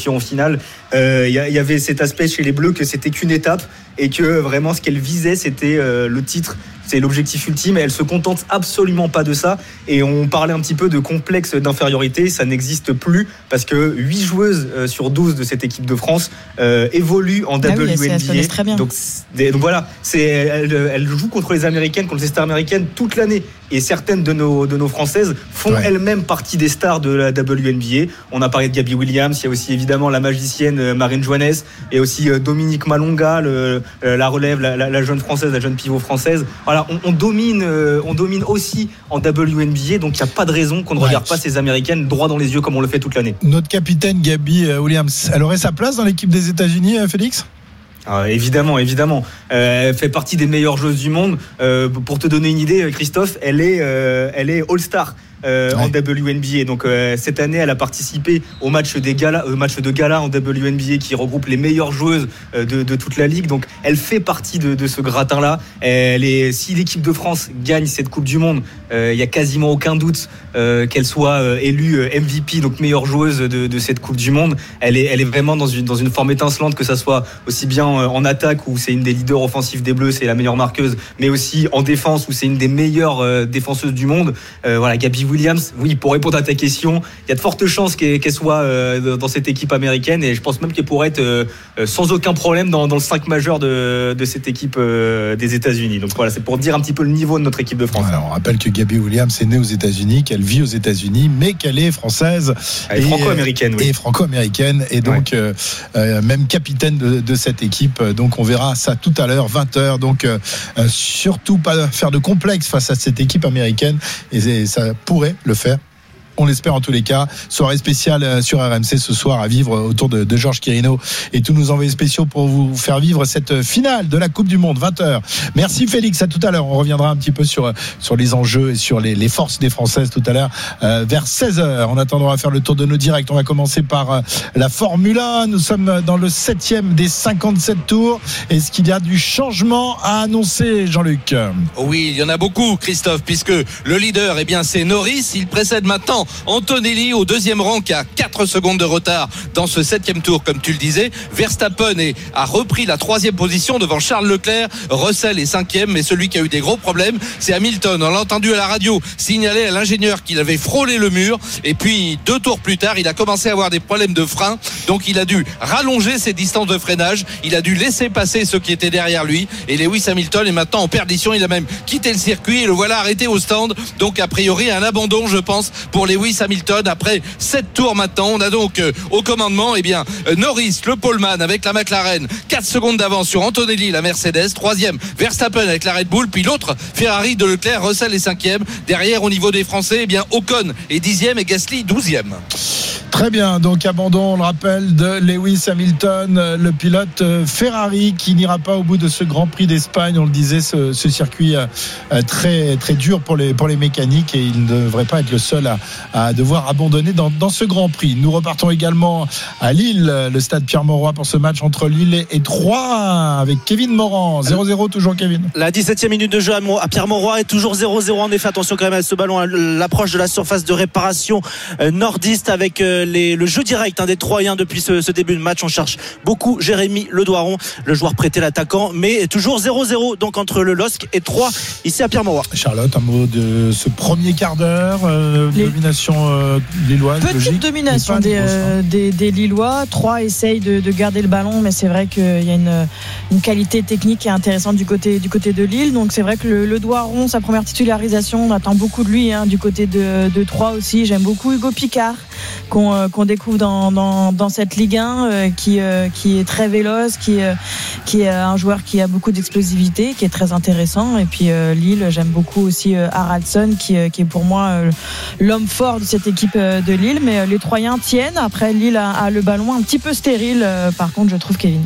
qualification en finale. Il y avait cet aspect chez les Bleus que c'était qu'une étape et que vraiment ce qu'elle visait c'était le titre. C'est l'objectif ultime et elle se contente absolument pas de ça. Et on parlait un petit peu de complexe d'infériorité, ça n'existe plus parce que 8 joueuses sur 12 de cette équipe de France évoluent en WNBA. Donc voilà, elle joue contre les Américaines, contre les stars américaines toute l'année. Et certaines de nos Françaises font elles-mêmes partie des stars de la WNBA. On a parlé de Gabby Williams, il y a aussi évidemment la magicienne Marine Johannes et aussi Dominique Malonga, la relève, la jeune française, la jeune pivot française. Voilà, on domine aussi en WNBA, donc il n'y a pas de raison qu'on ne regarde pas ces Américaines droit dans les yeux comme on le fait toute l'année. Notre capitaine Gabby Williams, elle aurait sa place dans l'équipe des États-Unis, Félix ? Évidemment. Elle fait partie des meilleures joueuses du monde. Pour te donner une idée, Christophe, elle est All-Star. En WNBA. Donc cette année, elle a participé au match de gala en WNBA qui regroupe les meilleures joueuses de toute la ligue. Donc elle fait partie de ce gratin-là. Si l'équipe de France gagne cette Coupe du Monde, il y a quasiment aucun doute qu'elle soit élue MVP, donc meilleure joueuse de cette Coupe du Monde. Elle est vraiment dans une forme étincelante, que ça soit aussi bien en attaque où c'est une des leaders offensifs des Bleus, c'est la meilleure marqueuse, mais aussi en défense où c'est une des meilleures défenseuses du monde. Voilà, Gabby Williams, oui, pour répondre à ta question, il y a de fortes chances qu'elle soit dans cette équipe américaine et je pense même qu'elle pourrait être sans aucun problème dans le 5 majeur de cette équipe des États-Unis. Donc voilà, c'est pour dire un petit peu le niveau de notre équipe de France. Voilà, on rappelle que Gabby Williams est née aux États-Unis, qu'elle vit aux États-Unis, mais qu'elle est française et franco-américaine. Et franco-américaine et donc même capitaine de cette équipe. Donc on verra ça tout à l'heure, 20h. Donc surtout pas faire de complexe face à cette équipe américaine et ça pourrait le faire. On l'espère en tous les cas. Soirée spéciale sur RMC ce soir à vivre autour de Georges Quirino et tous nos envoyés spéciaux pour vous faire vivre cette finale de la Coupe du Monde, 20h. Merci Félix, à tout à l'heure. On reviendra un petit peu sur les enjeux et sur les forces des Françaises tout à l'heure vers 16h. En attendant, on va faire le tour de nos directs. On va commencer par la Formule 1. Nous sommes dans le 7e des 57 tours. Est-ce qu'il y a du changement à annoncer, Jean-Luc ? Oui, il y en a beaucoup, Christophe, puisque le leader, c'est Norris. Il précède maintenant Antonelli au deuxième rang qui a 4 secondes de retard dans ce 7e tour, comme tu le disais. Verstappen a repris la 3e position devant Charles Leclerc. Russell est 5e, mais celui qui a eu des gros problèmes, c'est Hamilton. On l'a entendu à la radio signaler à l'ingénieur qu'il avait frôlé le mur. Et puis 2 tours plus tard, il a commencé à avoir des problèmes de frein. Donc il a dû rallonger ses distances de freinage. Il a dû laisser passer ceux qui étaient derrière lui. Et Lewis Hamilton est maintenant en perdition. Il a même quitté le circuit et le voilà arrêté au stand. Donc a priori un abandon, je pense, pour Lewis Hamilton après 7 tours maintenant. On a donc au commandement Norris, le poleman avec la McLaren, 4 secondes d'avance sur Antonelli, la Mercedes. 3e Verstappen avec la Red Bull, puis l'autre Ferrari de Leclerc. Russell est 5e. Derrière, au niveau des Français, Ocon est 10e et Gasly 12e. Très bien, donc abandon, on le rappelle, de Lewis Hamilton, le pilote Ferrari qui n'ira pas au bout de ce Grand Prix d'Espagne. On le disait, ce circuit très, très dur pour les mécaniques et il ne devrait pas être le seul à devoir abandonner dans ce Grand Prix. Nous repartons également à Lille, le stade Pierre-Mauroy pour ce match entre Lille et Troyes avec Kevin Morand. 0-0 toujours, Kevin. La 17e minute de jeu à Pierre-Mauroy est toujours 0-0 en effet. Attention quand même à ce ballon à l'approche de la surface de réparation nordiste avec le jeu direct des Troyens depuis ce début de match. On cherche beaucoup Jérémy Ledoiron, le joueur prêté, l'attaquant, mais toujours 0-0 donc entre le LOSC et Troyes ici à Pierre-Mauroy. Charlotte, un mot de ce premier quart d'heure, domination lilloise. Petite domination des Lillois. Troyes essaye de garder le ballon, mais c'est vrai qu'il y a une qualité technique qui est intéressante du côté de Lille. Donc c'est vrai que le Ledoiron, sa première titularisation, on attend beaucoup de lui du côté de Troyes aussi. J'aime beaucoup Hugo Picard qu'on découvre dans cette Ligue 1 qui est très véloce, qui est un joueur qui a beaucoup d'explosivité, qui est très intéressant. Et puis Lille, j'aime beaucoup aussi Haraldsson qui est pour moi l'homme fort de cette équipe de Lille. Mais les Troyens tiennent. Après, Lille a le ballon un petit peu stérile. Par contre, je trouve, Kevin.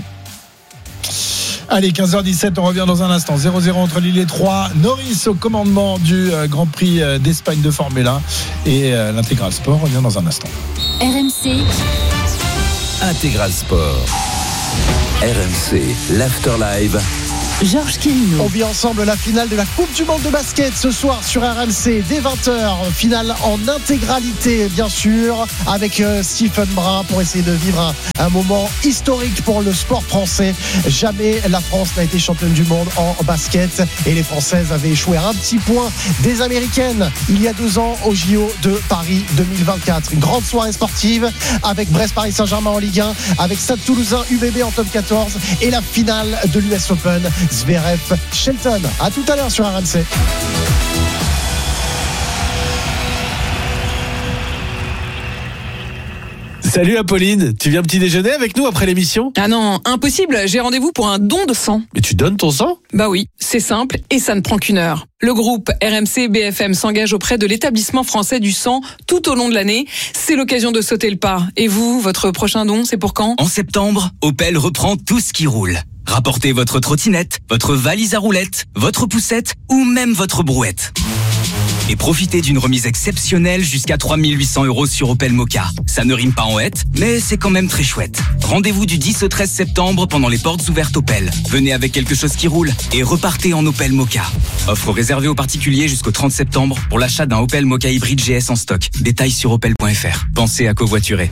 Allez, 15h17, on revient dans un instant. 0-0 entre Lille et Troyes. Norris au commandement du Grand Prix d'Espagne de Formule 1. Et l'Intégral Sport revient dans un instant. RMC Intégral Sport. RMC, l'Afterlive. Georges Quélineau. On vit ensemble la finale de la Coupe du Monde de basket ce soir sur RMC dès 20h. Finale en intégralité, bien sûr, avec Stephen Brun pour essayer de vivre un moment historique pour le sport français. Jamais la France n'a été championne du monde en basket et les Françaises avaient échoué à un petit point des Américaines il y a 2 ans au JO de Paris 2024. Une grande soirée sportive avec Brest-Paris Saint-Germain en Ligue 1, avec Stade Toulousain UBB en top 14 et la finale de l'US Open Zverev-Shelton. À tout à l'heure sur RMC. Salut Apolline, tu viens petit déjeuner avec nous après l'émission ? Ah non, impossible, j'ai rendez-vous pour un don de sang. Mais tu donnes ton sang ? Bah oui, c'est simple et ça ne prend qu'1 heure. Le groupe RMC BFM s'engage auprès de l'établissement français du sang tout au long de l'année. C'est l'occasion de sauter le pas. Et vous, votre prochain don, c'est pour quand ? En septembre, Opel reprend tout ce qui roule. Rapportez votre trottinette, votre valise à roulettes, votre poussette ou même votre brouette. Et profitez d'une remise exceptionnelle jusqu'à 3 800 € sur Opel Mokka. Ça ne rime pas en hête, mais c'est quand même très chouette. Rendez-vous du 10 au 13 septembre pendant les portes ouvertes Opel. Venez avec quelque chose qui roule et repartez en Opel Mokka. Offre réservée aux particuliers jusqu'au 30 septembre pour l'achat d'un Opel Mokka hybride GS en stock. Détails sur opel.fr. Pensez à covoiturer.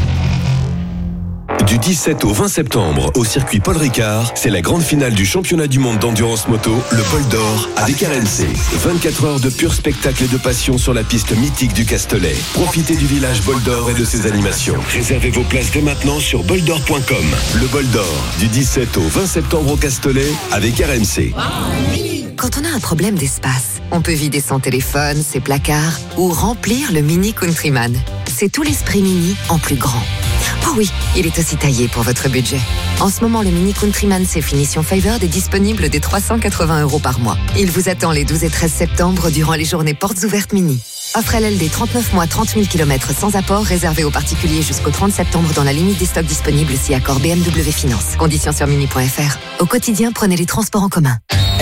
Du 17 au 20 septembre, au circuit Paul Ricard, c'est la grande finale du championnat du monde d'endurance moto, le Bol d'Or, avec RMC. 24 heures de pur spectacle et de passion sur la piste mythique du Castellet. Profitez du village Bol d'Or et de ses animations. Réservez vos places dès maintenant sur boldor.com. Le Bol d'Or, du 17 au 20 septembre au Castellet, avec RMC. Quand on a un problème d'espace, on peut vider son téléphone, ses placards ou remplir le Mini Countryman. C'est tout l'esprit Mini en plus grand. Oh oui, il est aussi taillé pour votre budget. En ce moment, le Mini Countryman C Finition Favored est disponible dès 380 € par mois. Il vous attend les 12 et 13 septembre durant les journées portes ouvertes Mini. Offre LLD 39 mois, 30 000 km sans apport, réservé aux particuliers jusqu'au 30 septembre dans la limite des stocks disponibles si accord BMW Finance. Conditions sur mini.fr. Au quotidien, prenez les transports en commun.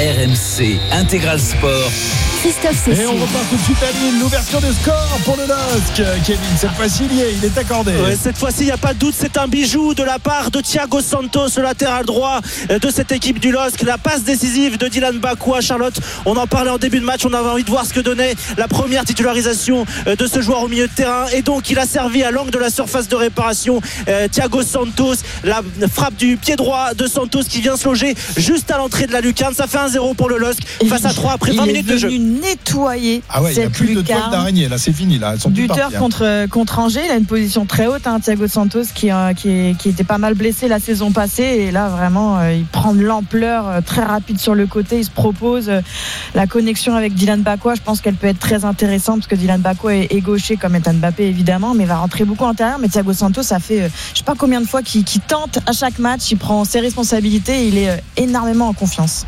RMC Intégral Sport. Christophe Cécile. Et on repart tout de suite à Lille. L'ouverture de score pour le LOSC. Kevin, cette fois-ci, il est accordé. Ouais, cette fois-ci, il n'y a pas de doute, c'est un bijou de la part de Thiago Santos, le latéral droit de cette équipe du LOSC. La passe décisive de Dylan Bakwa. Charlotte, on en parlait en début de match, on avait envie de voir ce que donnait la première titularisation de ce joueur au milieu de terrain. Et donc, il a servi à l'angle de la surface de réparation. Thiago Santos, la frappe du pied droit de Santos qui vient se loger juste à l'entrée de la lucarne. Ça fait 1-0 pour le LOSC face à 3 après 20 minutes de jeu. Nettoyer. Ah ouais, il n'y a plus de toile d'araignée, là c'est fini, là elles sont buteur contre Angers, il a une position très haute, Thiago Santos qui était pas mal blessé la saison passée, et là vraiment il prend de l'ampleur très rapide sur le côté, il se propose la connexion avec Dylan Bakwa. Je pense qu'elle peut être très intéressante parce que Dylan Bakwa est gaucher comme Ethan Mbappé évidemment, mais va rentrer beaucoup à l'intérieur. Mais Thiago Santos, ça fait je sais pas combien de fois qu'il tente à chaque match, il prend ses responsabilités, il est énormément en confiance.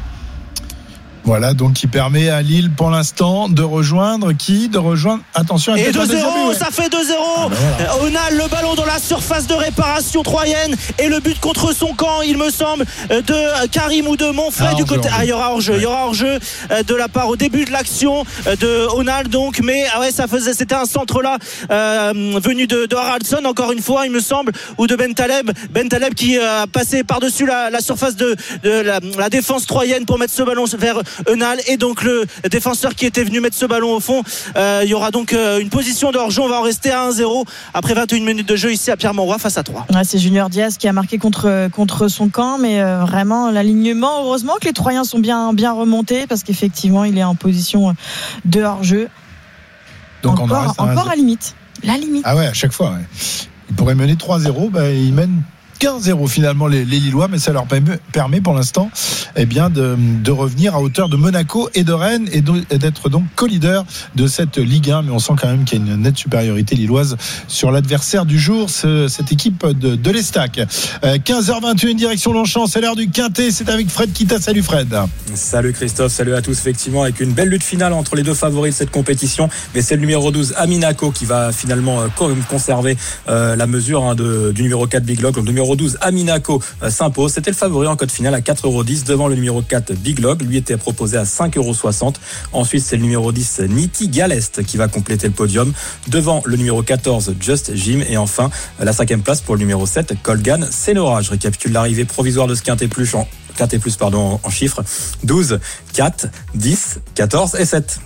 Voilà, donc qui permet à Lille pour l'instant de rejoindre attention, et 2-0, ça fait 2-0. Voilà. Onal, le ballon dans la surface de réparation troyenne et le but contre son camp, il me semble, de Karim ou de Monfray du côté. Il y aura hors-jeu, il y aura hors-jeu de la part au début de l'action de Onal, donc, mais c'était un centre là venu de Haraldson, encore une fois, il me semble, ou de Ben Taleb qui a passé par-dessus la surface de la défense troyenne pour mettre ce ballon vers Onal, et donc le défenseur qui était venu mettre ce ballon au fond. Il y aura donc une position de hors-jeu. On va en rester à 1-0 après 21 minutes de jeu ici à Pierre-Mauroy face à 3. Ouais, c'est Junior Diaz qui a marqué contre son camp, mais vraiment l'alignement, heureusement que les Troyens sont bien remontés, parce qu'effectivement il est en position de hors-jeu. Donc encore à la limite. Ah ouais, à chaque fois. Ouais. Il pourrait mener 3-0, il mène 15-0 finalement les Lillois, mais ça leur permet pour l'instant de revenir à hauteur de Monaco et de Rennes et d'être donc co-leader de cette Ligue 1. Mais on sent quand même qu'il y a une nette supériorité lilloise sur l'adversaire du jour, cette équipe de l'Estac. 15h21 direction Longchamp, c'est l'heure du Quintet, c'est avec Fred Kita. Salut Fred. Salut Christophe, salut à tous. Effectivement, avec une belle lutte finale entre les deux favoris de cette compétition, mais c'est le numéro 12 Aminaco qui va finalement conserver la mesure du numéro 4 Big Lock. Le numéro numéro 12 Aminaco s'impose. C'était le favori en cote finale à 4,10€ devant le numéro 4 Big Log. Lui était proposé à 5,60€. Ensuite, c'est le numéro 10 Niti Galest qui va compléter le podium devant le numéro 14 Just Jim. Et enfin, la 5e place pour le numéro 7 Colgan Senora. Je récapitule l'arrivée provisoire de ce Quintet Plus en chiffres 12, 4, 10, 14 et 7.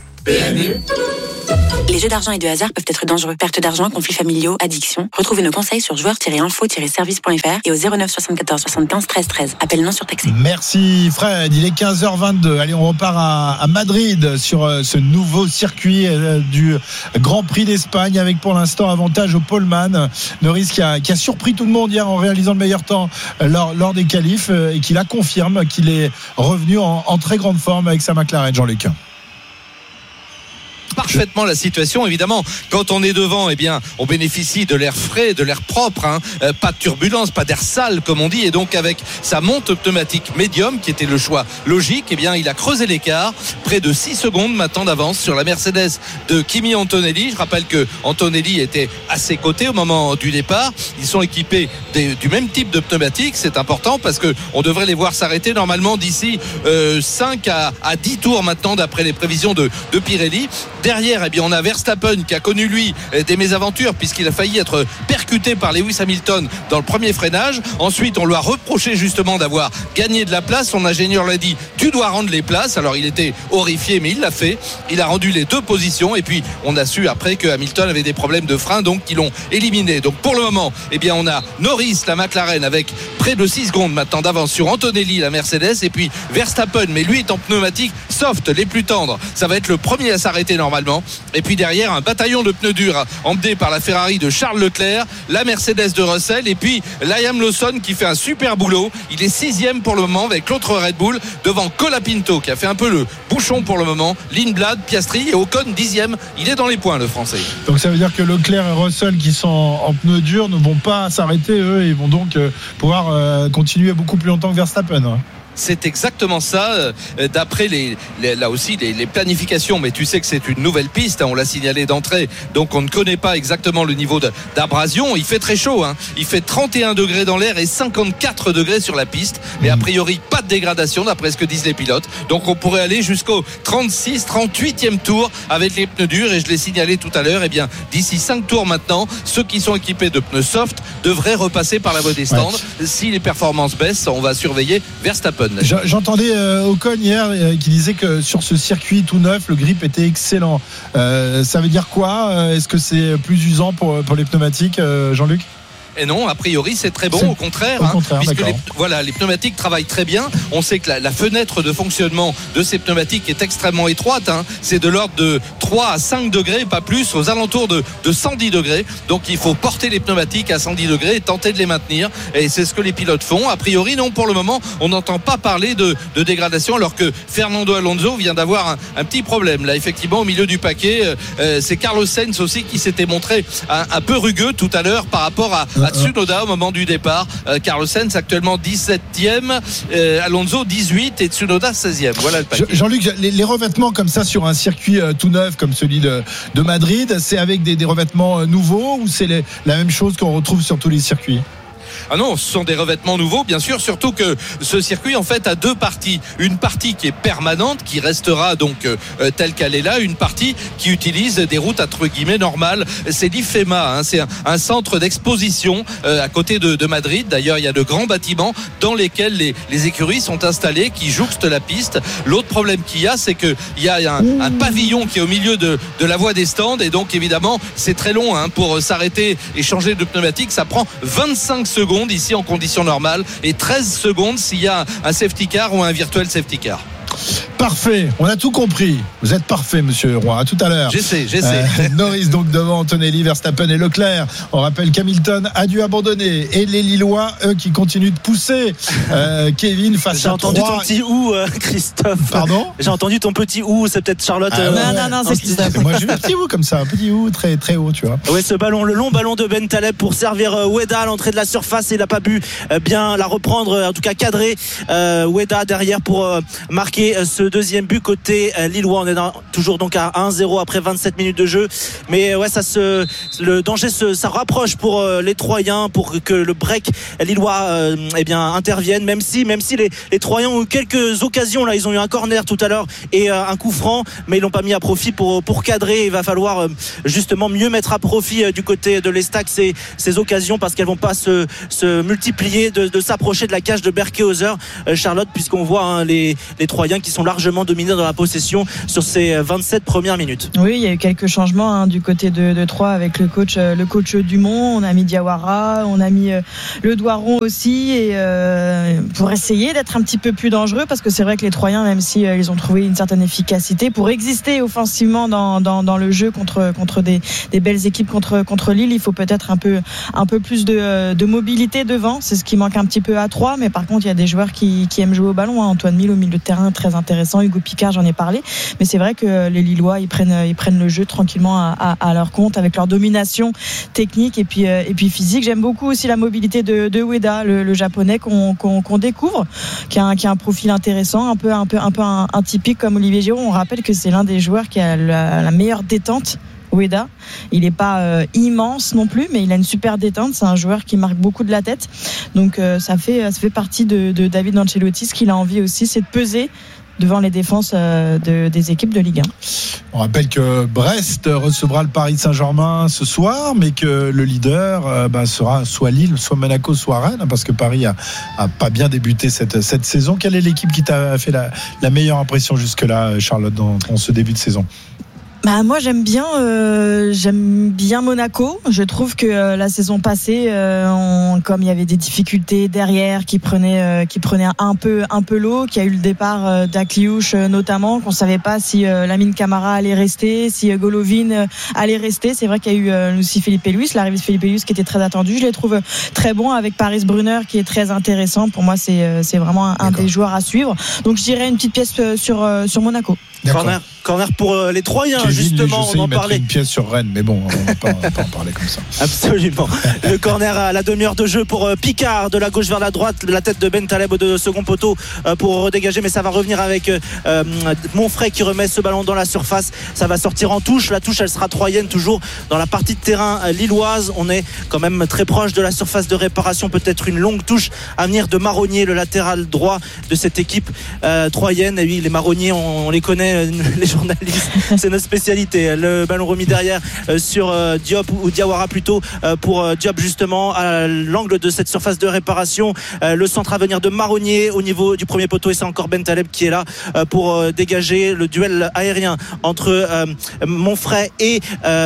Les jeux d'argent et de hasard peuvent être dangereux. Perte d'argent, conflits familiaux, addiction. Retrouvez nos conseils sur joueurs-info-service.fr et au 09 74 75 13 13. Appel non surtaxé. Merci Fred, il est 15h22. Allez, on repart à Madrid sur ce nouveau circuit du Grand Prix d'Espagne avec pour l'instant avantage au poleman. Norris qui a surpris tout le monde hier en réalisant le meilleur temps lors des qualifs et qui la confirme qu'il est revenu en très grande forme avec sa McLaren, Jean-Luc. Parfaitement la situation, évidemment. Quand on est devant, eh bien, on bénéficie de l'air frais, de l'air propre, hein. Pas de turbulence, pas d'air sale comme on dit, et donc avec sa monte pneumatique médium qui était le choix logique, eh bien, il a creusé l'écart, près de 6 secondes maintenant d'avance sur la Mercedes de Kimi Antonelli. Je rappelle que Antonelli était à ses côtés au moment du départ. Ils sont équipés du même type de pneumatique, c'est important parce que on devrait les voir s'arrêter normalement d'ici 5 à 10 tours maintenant d'après les prévisions de Pirelli. Derrière, eh bien, on a Verstappen qui a connu lui des mésaventures puisqu'il a failli être percuté par Lewis Hamilton dans le premier freinage. Ensuite, on lui a reproché justement d'avoir gagné de la place. Son ingénieur l'a dit, tu dois rendre les places. Alors il était horrifié, mais il l'a fait. Il a rendu les 2 positions et puis on a su après que Hamilton avait des problèmes de frein, donc ils l'ont éliminé. Donc pour le moment, eh bien, on a Norris, la McLaren, avec près de 6 secondes maintenant d'avance sur Antonelli, la Mercedes, et puis Verstappen, mais lui est en pneumatique soft, les plus tendres. Ça va être le premier à s'arrêter normalement. Et puis derrière, un bataillon de pneus durs emmené par la Ferrari de Charles Leclerc, la Mercedes de Russell et puis Liam Lawson qui fait un super boulot. Il est 6e pour le moment avec l'autre Red Bull devant Colapinto qui a fait un peu le bouchon pour le moment. Lindblad, Piastri et Ocon 10e. Il est dans les points, le Français. Donc ça veut dire que Leclerc et Russell qui sont en pneus durs ne vont pas s'arrêter, eux, ils vont donc pouvoir continuer beaucoup plus longtemps que Verstappen, hein. C'est exactement ça, d'après là aussi les planifications, mais tu sais que c'est une nouvelle piste, hein, on l'a signalé d'entrée, donc on ne connaît pas exactement le niveau d'abrasion. Il fait très chaud, hein. Il fait 31 degrés dans l'air et 54 degrés sur la piste, mais a priori pas de dégradation d'après ce que disent les pilotes, donc on pourrait aller jusqu'au 38e tour avec les pneus durs, et je l'ai signalé tout à l'heure, et bien d'ici 5 tours maintenant, ceux qui sont équipés de pneus soft devraient repasser par la voie des stands. Si les performances baissent, on va surveiller Verstappen. J'entendais Ocon hier qui disait que sur ce circuit tout neuf, le grip était excellent. Ça veut dire quoi ? Est-ce que c'est plus usant pour les pneumatiques, Jean-Luc ? Et non, a priori c'est très bon, au contraire, puisque les pneumatiques travaillent très bien. On sait que la fenêtre de fonctionnement de ces pneumatiques est extrêmement étroite, hein. C'est de l'ordre de 3 à 5 degrés, pas plus, aux alentours de 110 degrés. Donc il faut porter les pneumatiques à 110 degrés et tenter de les maintenir, et c'est ce que les pilotes font. A priori non, pour le moment on n'entend pas parler de dégradation, alors que Fernando Alonso vient d'avoir un petit problème là, effectivement, au milieu du paquet. C'est Carlos Sainz aussi qui s'était montré un peu rugueux tout à l'heure par rapport à Tsunoda au moment du départ. Carlos Sainz actuellement 17e, Alonso 18 et Tsunoda 16e. Voilà le paquet. Jean-Luc, les revêtements comme ça sur un circuit tout neuf comme celui de Madrid, c'est avec des revêtements nouveaux ou c'est la même chose qu'on retrouve sur tous les circuits ? Ah non, ce sont des revêtements nouveaux, bien sûr, surtout que ce circuit en fait a 2 parties. Une partie qui est permanente, qui restera donc telle qu'elle est là, une partie qui utilise des routes entre guillemets normales. C'est l'IFEMA, hein, c'est un centre d'exposition à côté de Madrid. D'ailleurs, il y a de grands bâtiments dans lesquels les écuries sont installées, qui jouxtent la piste. L'autre problème qu'il y a, c'est qu'il y a un pavillon qui est au milieu de la voie des stands, et donc évidemment c'est très long, hein, pour s'arrêter et changer de pneumatique. Ça prend 25 secondes ici en conditions normales et 13 secondes s'il y a un safety car ou un virtuel safety car. Parfait, on a tout compris. Vous êtes parfait, monsieur Roy. À tout à l'heure. J'essaie. Norris donc devant Antonelli, Verstappen et Leclerc. On rappelle qu'Hamilton a dû abandonner, et les Lillois, eux, qui continuent de pousser. Kevin face à 3. J'ai entendu ton petit ou, Christophe. Pardon ? J'ai entendu ton petit ou, c'est peut-être Charlotte. Non, c'est Christophe. Moi, j'ai un petit ou comme ça, un petit ou très très haut, tu vois. Oui, ce ballon, le long ballon de Ben Taleb pour servir Ueda à l'entrée de la surface. Il n'a pas pu bien la reprendre, en tout cas cadrer Ueda derrière pour marquer ce ce deuxième but côté lillois. On est toujours donc à 1-0 après 27 minutes de jeu. Mais ouais, le danger ça rapproche pour les Troyens, pour que le break lillois intervienne. Même si les Troyens ont eu quelques occasions là, ils ont eu un corner tout à l'heure et un coup franc, mais ils l'ont pas mis à profit pour cadrer. Il va falloir justement mieux mettre à profit du côté de l'Estac ces occasions, parce qu'elles vont pas se multiplier de s'approcher de la cage de Berkehauser, Charlotte, puisqu'on voit les Troyens qui sont largement dominés dans la possession sur ces 27 premières minutes. Oui, il y a eu quelques changements du côté de Troyes avec le coach Dumont. On a mis Diawara, on a mis le Doiron aussi, et pour essayer d'être un petit peu plus dangereux, parce que c'est vrai que les Troyens, même si ils ont trouvé une certaine efficacité pour exister offensivement dans le jeu contre des belles équipes contre Lille, il faut peut-être un peu plus de mobilité devant. C'est ce qui manque un petit peu à Troyes, mais par contre il y a des joueurs qui aiment jouer au ballon. Antoine Mille au milieu de terrain, très intéressant. Hugo Picard, j'en ai parlé, mais c'est vrai que les Lillois ils prennent le jeu tranquillement à leur compte, avec leur domination technique et puis physique. J'aime beaucoup aussi la mobilité de Ueda, le japonais qu'on découvre, qui a un profil intéressant, un peu atypique comme Olivier Giroud. On rappelle que c'est l'un des joueurs qui a la meilleure détente. Ueda, il n'est pas immense non plus, mais il a une super détente. C'est un joueur qui marque beaucoup de la tête, donc ça fait partie de David Ancelotti. Ce qu'il a envie aussi, c'est de peser devant les défenses des équipes de Ligue 1. On rappelle que Brest recevra le Paris Saint-Germain ce soir, mais que le leader sera soit Lille, soit Monaco, soit Rennes, parce que Paris a pas bien débuté cette saison. Quelle est l'équipe qui t'a fait la meilleure impression jusque-là, Charlotte, dans ce début de saison? Moi j'aime bien Monaco. Je trouve que la saison passée, comme il y avait des difficultés derrière qui prenaient un peu l'eau, qu'il y a eu le départ d'Akliouche notamment, qu'on savait pas si Lamine Camara allait rester, si Golovin allait rester. C'est vrai qu'il y a eu aussi Felipe Luis, l'arrivée de Felipe Luis qui était très attendue. Je les trouve très bons, avec Paris Brunner qui est très intéressant. Pour moi c'est vraiment un des joueurs à suivre. Donc je dirais une petite pièce sur Monaco. Corner pour les Troyens, Kevin, justement, on en parlait. Une pièce sur Rennes, mais bon, on va pas en parler comme ça. Absolument. Le corner à la demi-heure de jeu pour Picard, de la gauche vers la droite, la tête de Ben Taleb de second poteau pour redégager, mais ça va revenir avec Monfray qui remet ce ballon dans la surface. Ça va sortir en touche. La touche, elle sera troyenne, toujours dans la partie de terrain lilloise. On est quand même très proche de la surface de réparation. Peut-être une longue touche à venir de Marronnier, le latéral droit de cette équipe troyenne. Et oui, les Marronniers, on les connaît, les journalistes, c'est notre spécialité. Le ballon remis derrière sur Diop, ou Diawara plutôt, pour Diop, justement à l'angle de cette surface de réparation. Le centre à venir de Marronnier au niveau du premier poteau, et c'est encore Ben Taleb qui est là pour dégager le duel aérien entre Monfray et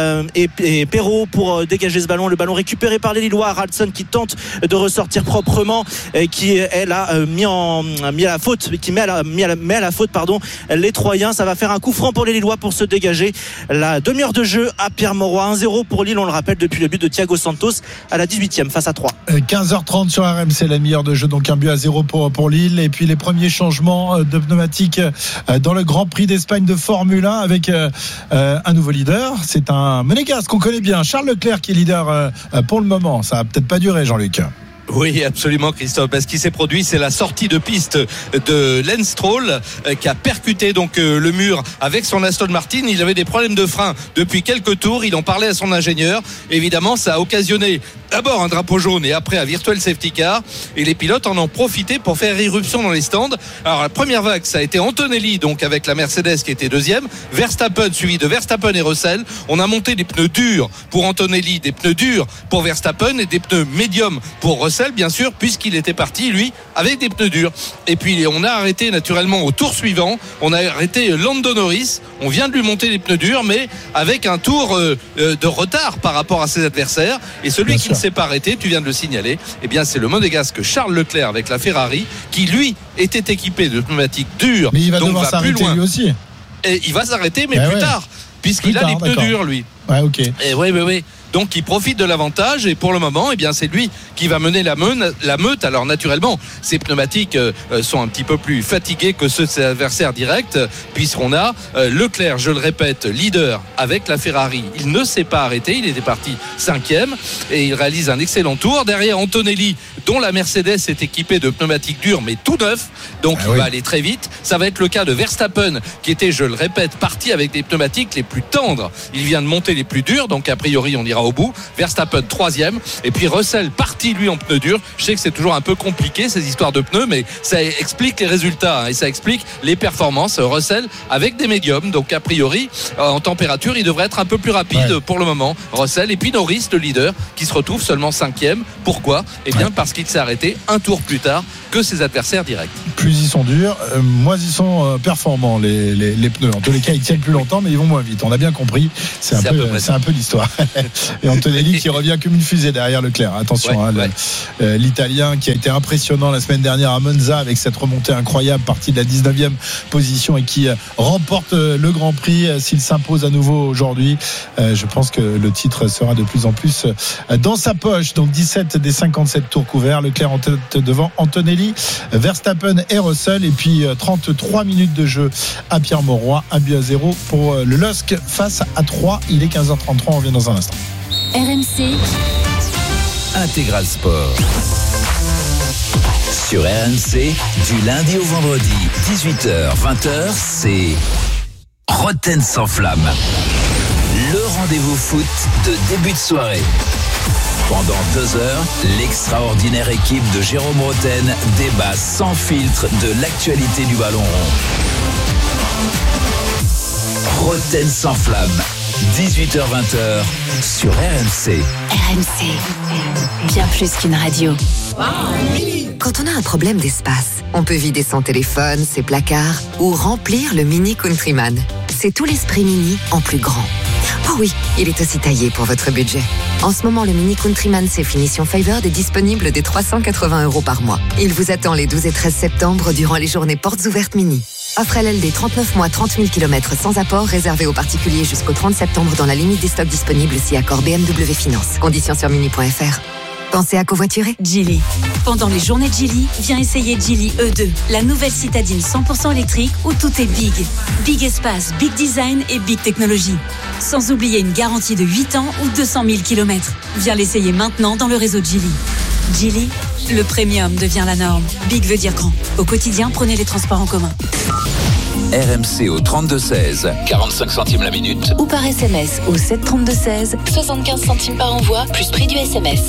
Perrault pour dégager ce ballon. Le ballon récupéré par les Lillois, Ralston qui tente de ressortir proprement, qui est là mis à la faute, qui met à la faute les Troyens. Ça va faire un coup franc pour les Lillois pour se dégager. La demi-heure de jeu à Pierre-Mauroy, 1-0 pour Lille, on le rappelle, depuis le but de Thiago Santos à la 18e face à 3. 15h30 sur RMC, la demi-heure de jeu, donc un but à 0 pour Lille. Et puis les premiers changements de pneumatiques dans le Grand Prix d'Espagne de Formule 1 avec un nouveau leader. C'est un Monégasque qu'on connaît bien, Charles Leclerc, qui est leader pour le moment. Ça va peut-être pas durer, Jean-Luc. Oui, absolument, Christophe. Ce qui s'est produit, c'est la sortie de piste de Lance Stroll qui a percuté donc le mur avec son Aston Martin. Il avait des problèmes de frein depuis quelques tours. Il en parlait à son ingénieur. Évidemment, ça a occasionné d'abord un drapeau jaune et après un virtual safety car. Et les pilotes en ont profité pour faire irruption dans les stands. Alors la première vague, ça a été Antonelli, donc avec la Mercedes qui était deuxième. Verstappen, suivi de Verstappen et Russell. On a monté des pneus durs pour Antonelli, des pneus durs pour Verstappen et des pneus médiums pour Russell, bien sûr, puisqu'il était parti, lui, avec des pneus durs. Et puis on a arrêté naturellement au tour suivant. On a arrêté Lando Norris. On vient de lui monter les pneus durs, mais avec un tour de retard par rapport à ses adversaires. Et celui qui ne s'est pas arrêté, tu viens de le signaler, eh bien c'est le Monégasque Charles Leclerc avec la Ferrari, qui lui était équipé de pneumatiques dures. Mais il va donc devoir s'arrêter lui aussi. Et il va s'arrêter, mais plus tard, puisqu'il a les pneus durs, lui. Ouais, ok. Et oui. Donc il profite de l'avantage, et pour le moment, eh bien c'est lui qui va mener la meute. Alors naturellement, ses pneumatiques sont un petit peu plus fatigués que ceux de ses adversaires directs, puisqu'on a Leclerc, je le répète, leader avec la Ferrari. Il ne s'est pas arrêté, il était parti 5e et il réalise un excellent tour. Derrière, Antonelli dont la Mercedes est équipée de pneumatiques durs mais tout neufs, donc il va aller très vite. Ça va être le cas de Verstappen qui était, je le répète, parti avec des pneumatiques les plus tendres. Il vient de monter les plus durs, donc a priori on ira au bout. Verstappen 3e, et puis Russell parti lui en pneus durs. Je sais que c'est toujours un peu compliqué ces histoires de pneus, mais ça explique les résultats et ça explique les performances. Russell avec des médiums, donc a priori en température il devrait être un peu plus rapide pour le moment, Russell. Et puis Norris, le leader, qui se retrouve seulement 5e. Pourquoi ? Eh bien parce qu'il s'est arrêté un tour plus tard que ses adversaires directs. Plus ils sont durs, moins ils sont performants, les pneus. En tous les cas, ils tiennent plus longtemps, mais ils vont moins vite. On a bien compris. C'est un peu l'histoire. Et Antonelli qui revient comme une fusée derrière Leclerc. Attention, l'Italien qui a été impressionnant la semaine dernière à Monza avec cette remontée incroyable, partie de la 19e position et qui remporte le Grand Prix. S'il s'impose à nouveau aujourd'hui, je pense que le titre sera de plus en plus dans sa poche. Donc 17 des 57 tours couverts. Leclerc en tête devant Antonelli, Verstappen et Russell, et puis 33 minutes de jeu à Pierre-Mauroy, 1-0 pour le LOSC face à 3. Il est 15h33, on revient dans un instant. RMC Intégral Sport. Sur RMC, du lundi au vendredi, 18h-20h, c'est Roten sans flamme. Le rendez-vous foot de début de soirée. Pendant 2 heures, l'extraordinaire équipe de Jérôme Roten débat sans filtre de l'actualité du ballon rond. Roten sans flamme, 18h-20h sur RMC. RMC, bien plus qu'une radio. Quand on a un problème d'espace, on peut vider son téléphone, ses placards ou remplir le Mini Countryman. C'est tout l'esprit Mini en plus grand. Oh oui, il est aussi taillé pour votre budget. En ce moment, le Mini Countryman C Finition Favored est disponible dès 380 € par mois. Il vous attend les 12 et 13 septembre durant les journées portes ouvertes Mini. Offre LLD 39 mois, 30 000 km sans apport, réservé aux particuliers jusqu'au 30 septembre dans la limite des stocks disponibles si accord BMW Finance. Conditions sur mini.fr. Pensez à covoiturer. Geely. Pendant les journées de Geely, viens essayer Geely E2, la nouvelle citadine 100% électrique où tout est big. Big espace, big design et big technologie. Sans oublier une garantie de 8 ans ou 200 000 km. Viens l'essayer maintenant dans le réseau Geely. Geely, le premium devient la norme. Big veut dire grand. Au quotidien, prenez les transports en commun. RMC au 32-16, 45 centimes la minute. Ou par SMS au 732-16, 75 centimes par envoi, plus prix du SMS.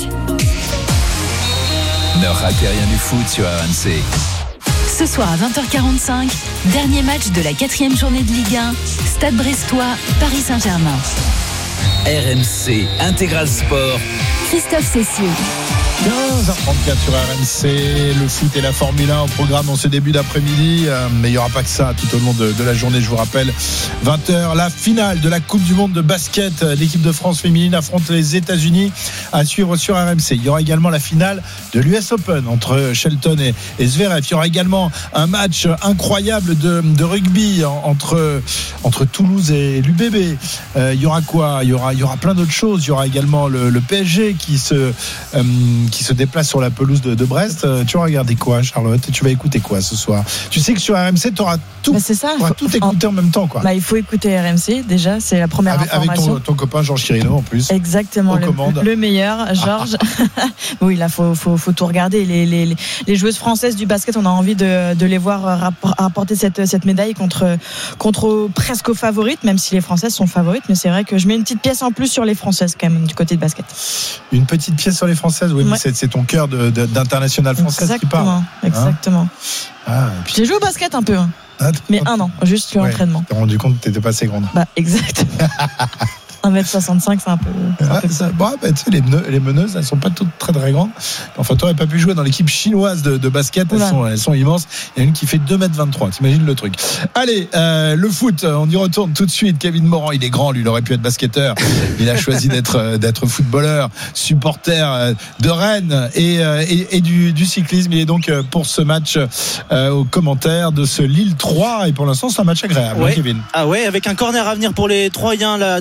Ne ratez rien du foot sur RMC. Ce soir à 20h45, dernier match de la 4e journée de Ligue 1, Stade Brestois, Paris Saint-Germain. RMC Intégral Sport. Christophe Cessieux. 15h34 sur RMC, le foot et la Formule 1 au programme en ce début d'après-midi, mais il n'y aura pas que ça tout au long de la journée. Je vous rappelle, 20h, la finale de la Coupe du Monde de basket. L'équipe de France féminine affronte les États-Unis, à suivre sur RMC. Il y aura également la finale de l'US Open entre Shelton et Zverev. Il y aura également un match incroyable de rugby entre Toulouse et l'UBB. Il y aura quoi ? Il y aura plein d'autres choses. Il y aura également le PSG qui se déplace sur la pelouse de Brest. Tu vas regarder quoi, Charlotte, et tu vas écouter quoi ce soir? Tu sais que sur RMC tu auras tout, tout écouter en même temps, quoi. Il faut écouter RMC déjà, c'est la première information. Avec ton copain Georges Chirino en plus. Exactement, le meilleur Georges. Oui, là faut tout regarder. Les joueuses françaises du basket, on a envie de les voir rapporter cette médaille contre presque favorites, même si les Françaises sont favorites. Mais c'est vrai que je mets une petite pièce en plus sur les Françaises quand même du côté de basket. Une petite pièce sur les Françaises, oui, mais c'est ton cœur d'international française qui parle. Exactement. J'ai joué au basket un peu, mais un an, juste l'entraînement. Tu t'es rendu compte que t'étais pas assez grande. Exactement. 1m65, c'est un peu. Tu sais, les meneuses, elles sont pas toutes très très grandes. Enfin, toi, n'aurais pas pu jouer dans l'équipe chinoise de basket. Elles sont immenses. Il y a une qui fait 2m23. T'imagines le truc. Allez, le foot, on y retourne tout de suite. Kevin Morand, il est grand, lui, il aurait pu être basketteur. Il a choisi d'être footballeur, supporter de Rennes et du cyclisme. Il est donc pour ce match au commentaire de ce Lille 3. Et pour l'instant, c'est un match agréable, Kevin. Avec un corner à venir pour les Troyens, la tête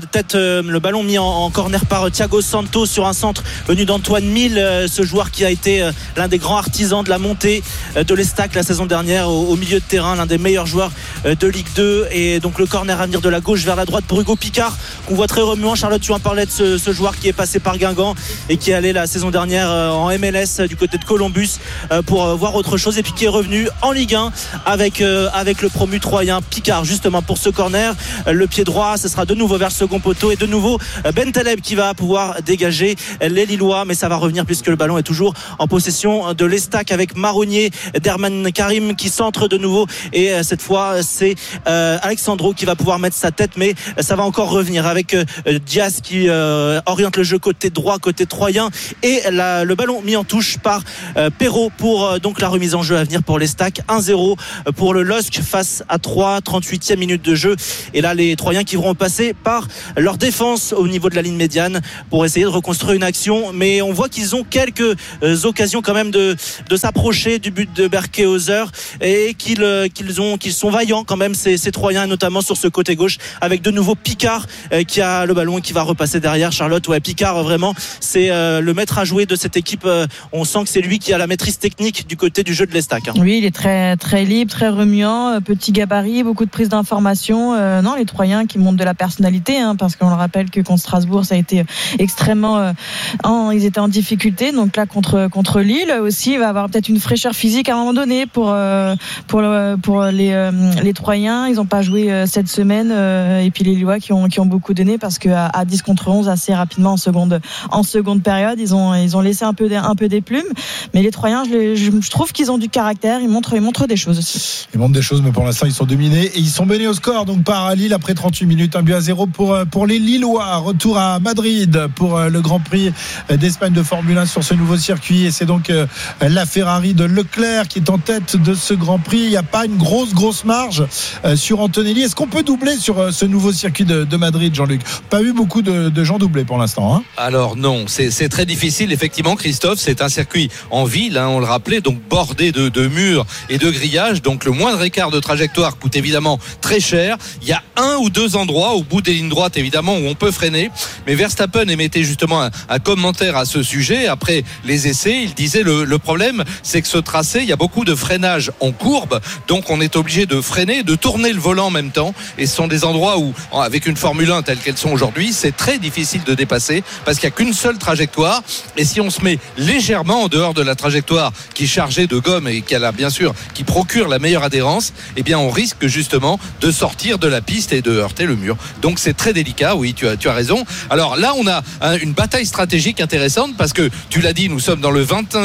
le ballon mis en corner par Thiago Santos sur un centre venu d'Antoine Mille, ce joueur qui a été l'un des grands artisans de la montée de l'Estac la saison dernière au milieu de terrain, l'un des meilleurs joueurs de Ligue 2. Et donc le corner à venir de la gauche vers la droite pour Hugo Picard, qu'on voit très remuant. Charlotte, tu en parlais de ce joueur qui est passé par Guingamp et qui est allé la saison dernière en MLS du côté de Columbus pour voir autre chose, et puis qui est revenu en Ligue 1 avec le promu troyen Picard, justement pour ce corner. Le pied droit, ce sera de nouveau vers le second poteau, et de nouveau Bentaleb qui va pouvoir dégager les Lillois, mais ça va revenir puisque le ballon est toujours en possession de l'Estac avec Marronnier, Derman Karim qui centre de nouveau, et cette fois c'est Alexandro qui va pouvoir mettre sa tête, mais ça va encore revenir avec Diaz qui oriente le jeu côté droit, côté troyen, et le ballon mis en touche par Perrault pour donc la remise en jeu à venir pour l'Estac. 1-0 pour le LOSC face à 3, 38e minute de jeu, et là les Troyens qui vont passer par leur défense au niveau de la ligne médiane pour essayer de reconstruire une action, mais on voit qu'ils ont quelques occasions quand même de s'approcher du but de Berkehauser, et qu'ils sont vaillants quand même ces Troyens, notamment sur ce côté gauche avec de nouveau Picard qui a le ballon et qui va repasser derrière. Charlotte, ouais, Picard vraiment c'est le maître à jouer de cette équipe. On sent que c'est lui qui a la maîtrise technique du côté du jeu de l'Estac. Oui, il est très, très libre, très remuant, petit gabarit, beaucoup de prise d'information. Non, les Troyens qui montrent de la personnalité, parce qu'on le rappelle que contre Strasbourg, ça a été extrêmement, ils étaient en difficulté. Donc là, contre Lille aussi, il va avoir peut-être une fraîcheur physique à un moment donné pour les Troyens. Ils n'ont pas joué cette semaine, et puis les Lillois qui ont beaucoup donné, parce que à 10 contre 11 assez rapidement en seconde période, ils ont laissé un peu des plumes. Mais les Troyens, je trouve qu'ils ont du caractère, ils montrent des choses aussi. Ils montrent des choses, mais pour l'instant ils sont dominés, et ils sont menés au score donc par Lille après 38 minutes, 1-0 pour les Lillois. Retour à Madrid pour le Grand Prix d'Espagne de Formule 1 sur ce nouveau circuit, et c'est donc la Ferrari de Leclerc qui est en tête de ce Grand Prix. Il n'y a pas une grosse marge sur Antonelli. Est-ce qu'on peut doubler sur ce nouveau circuit de Madrid, Jean-Luc? Pas eu beaucoup de gens doublés pour l'instant, Alors non, c'est très difficile effectivement, Christophe. C'est un circuit en ville, on le rappelait, donc bordé de murs et de grillages, donc le moindre écart de trajectoire coûte évidemment très cher. Il y a un ou deux endroits au bout des lignes droites évidemment où on peut freiner, mais Verstappen émettait justement un commentaire à ce sujet après les essais. Il disait le problème, c'est que ce tracé, il y a beaucoup de freinage en courbe, donc on est obligé de freiner, de tourner le volant en même temps, et ce sont des endroits où, avec une Formule 1 telle qu'elles sont aujourd'hui, c'est très difficile de dépasser parce qu'il n'y a qu'une seule trajectoire, et si on se met légèrement en dehors de la trajectoire qui est chargée de gomme et qui procure la meilleure adhérence, eh bien on risque justement de sortir de la piste et de heurter le mur. Donc c'est très délicat, oui, tu as raison. Alors là on a une bataille stratégique intéressante, parce que tu l'as dit, nous sommes dans le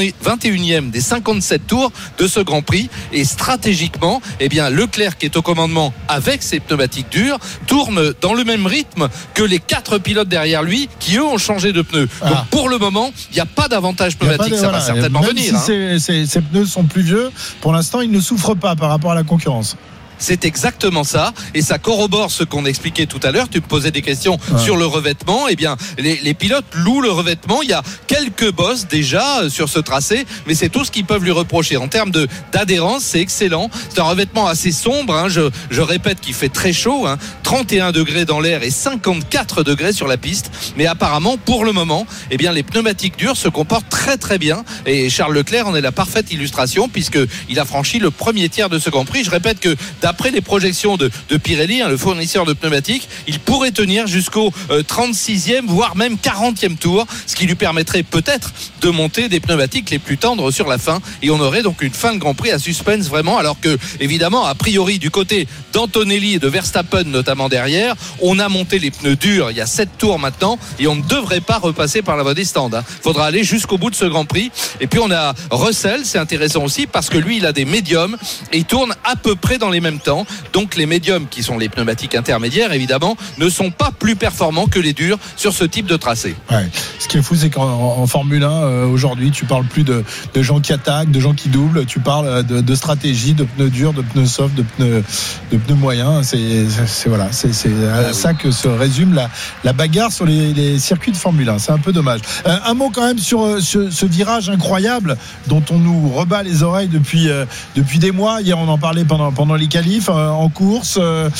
21e des 57 tours de ce Grand Prix, et stratégiquement, eh bien Leclerc qui est au commandement avec ses pneumatiques dures tourne dans le même rythme que les 4 pilotes derrière lui qui eux ont changé de pneus. Donc pour le moment, il n'y a pas d'avantage pneumatique, ça va certainement venir. Même si ces pneus sont plus vieux, pour l'instant ils ne souffrent pas par rapport à la concurrence. C'est exactement ça, et ça corrobore ce qu'on expliquait tout à l'heure. Tu me posais des questions sur le revêtement. Eh bien, les pilotes louent le revêtement. Il y a quelques bosses déjà sur ce tracé, mais c'est tout ce qu'ils peuvent lui reprocher. En termes d'adhérence, c'est excellent. C'est un revêtement assez sombre, je répète qu'il fait très chaud, 31 degrés dans l'air et 54 degrés sur la piste. Mais apparemment, pour le moment, eh bien, les pneumatiques durs se comportent très très bien, et Charles Leclerc en est la parfaite illustration, puisqu'il a franchi le premier tiers de ce Grand Prix. Je répète que d'après les projections de Pirelli, le fournisseur de pneumatiques, il pourrait tenir jusqu'au 36e voire même 40e tour, ce qui lui permettrait peut-être de monter des pneumatiques les plus tendres sur la fin, et on aurait donc une fin de Grand Prix à suspense vraiment, alors que évidemment a priori du côté d'Antonelli et de Verstappen notamment derrière, on a monté les pneus durs il y a 7 tours maintenant, et on ne devrait pas repasser par la voie des stands. Faudra aller jusqu'au bout de ce Grand Prix. Et puis on a Russell, c'est intéressant aussi parce que lui il a des médiums et il tourne à peu près dans les mêmes temps. Donc les médiums, qui sont les pneumatiques intermédiaires évidemment, ne sont pas plus performants que les durs sur ce type de tracé. Ouais. Ce qui est fou, c'est qu'en Formule 1 aujourd'hui, tu parles plus de gens qui attaquent, de gens qui doublent, tu parles de stratégie, de pneus durs, de pneus soft, de pneus moyens. C'est voilà, c'est à ça que se résume la bagarre sur les circuits de Formule 1. C'est un peu dommage. Un mot quand même sur ce virage incroyable dont on nous rebat les oreilles depuis des mois. Hier on en parlait pendant les qualifs. qualif, en course.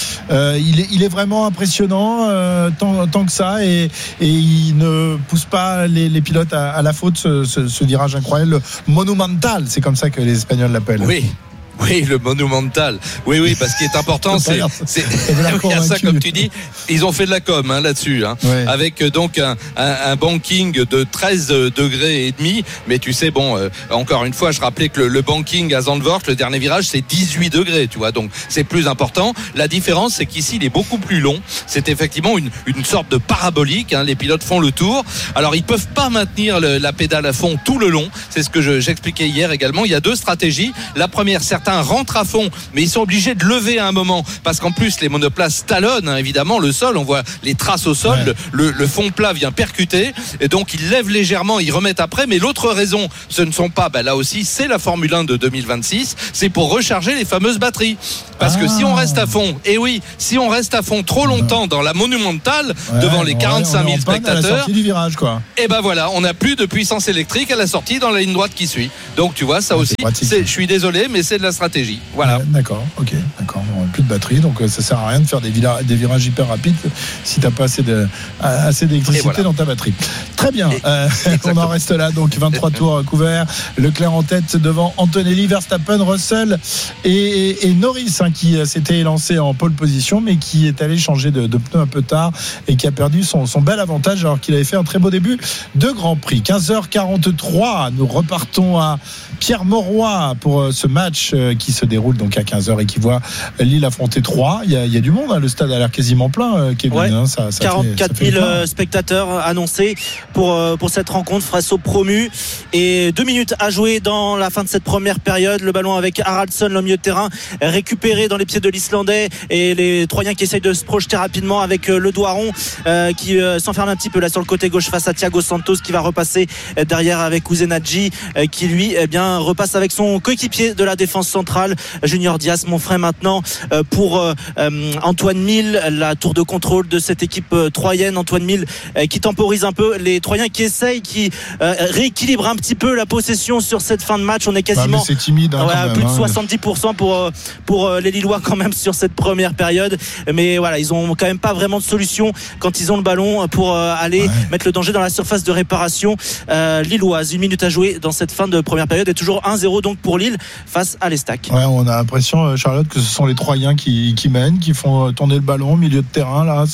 Il est vraiment impressionnant tant que ça, et il ne pousse pas les pilotes à la faute. Ce virage incroyable, le monumental, c'est comme ça que les Espagnols l'appellent. Oui, le monumental. Oui, parce qu'il est important, c'est ça, comme tu dis, ils ont fait de la com là-dessus, avec donc un banking de 13 degrés et demi. Mais tu sais, encore une fois, je rappelais que le banking à Zandvoort, le dernier virage, c'est 18 degrés, tu vois, donc c'est plus important. La différence, c'est qu'ici, il est beaucoup plus long. C'est effectivement une sorte de parabolique. Les pilotes font le tour. Alors, ils peuvent pas maintenir la pédale à fond tout le long. C'est ce que j'expliquais hier également. Il y a deux stratégies. La première, certains rentrent à fond, mais ils sont obligés de lever à un moment, parce qu'en plus les monoplaces talonnent évidemment le sol, on voit les traces au sol, le fond plat vient percuter, et donc ils lèvent légèrement, ils remettent après. Mais l'autre raison, ce ne sont pas, là aussi c'est la Formule 1 de 2026, c'est pour recharger les fameuses batteries, parce que si on reste à fond, si on reste à fond trop longtemps dans la monumentale, devant les 45 000 spectateurs, à la sortie du virage, quoi. Et voilà, on n'a plus de puissance électrique à la sortie dans la ligne droite qui suit. Donc tu vois, ça aussi, je suis désolé, mais c'est de la stratégie. Voilà. D'accord. Plus de batterie, donc ça sert à rien de faire des virages hyper rapides si t'as pas assez d'électricité dans ta batterie. Très bien. On en reste là. Donc 23 tours couverts. Leclerc en tête devant Antonelli, Verstappen, Russell et Norris, qui s'était lancé en pole position, mais qui est allé changer de pneu un peu tard et qui a perdu son bel avantage, alors qu'il avait fait un très beau début de Grand Prix. 15h43. Nous repartons à Pierre-Mauroy pour ce match qui se déroule donc à 15h et qui voit Lille affronter Troyes. Il y a du monde, le stade a l'air quasiment plein, Kevin. 44 000 spectateurs annoncés pour cette rencontre face aux promus, et 2 minutes à jouer dans la fin de cette première période. Le ballon avec Haraldsson, le milieu de terrain, récupéré dans les pieds de l'Islandais, et les Troyens qui essayent de se projeter rapidement avec le doigt rond qui s'enferme un petit peu là sur le côté gauche face à Thiago Santos, qui va repasser derrière avec Kuzenadji, qui lui repasse avec son coéquipier de la défense centrale, Junior Diaz, mon frère. Maintenant pour Antoine Mille, la tour de contrôle de cette équipe troyenne. Antoine Mille qui temporise un peu les Troyens, qui essayent, qui rééquilibre un petit peu la possession sur cette fin de match. On est quasiment c'est timide, plus de 70% pour les Lillois quand même sur cette première période, mais voilà, ils ont quand même pas vraiment de solution quand ils ont le ballon pour aller mettre le danger dans la surface de réparation lilloise. 1 minute à jouer dans cette fin de première période, et toujours 1-0 donc pour Lille face à l'Estac. On a l'impression, Charlotte, que ce sont les Troyens qui mènent, qui font tourner le ballon au milieu de terrain là,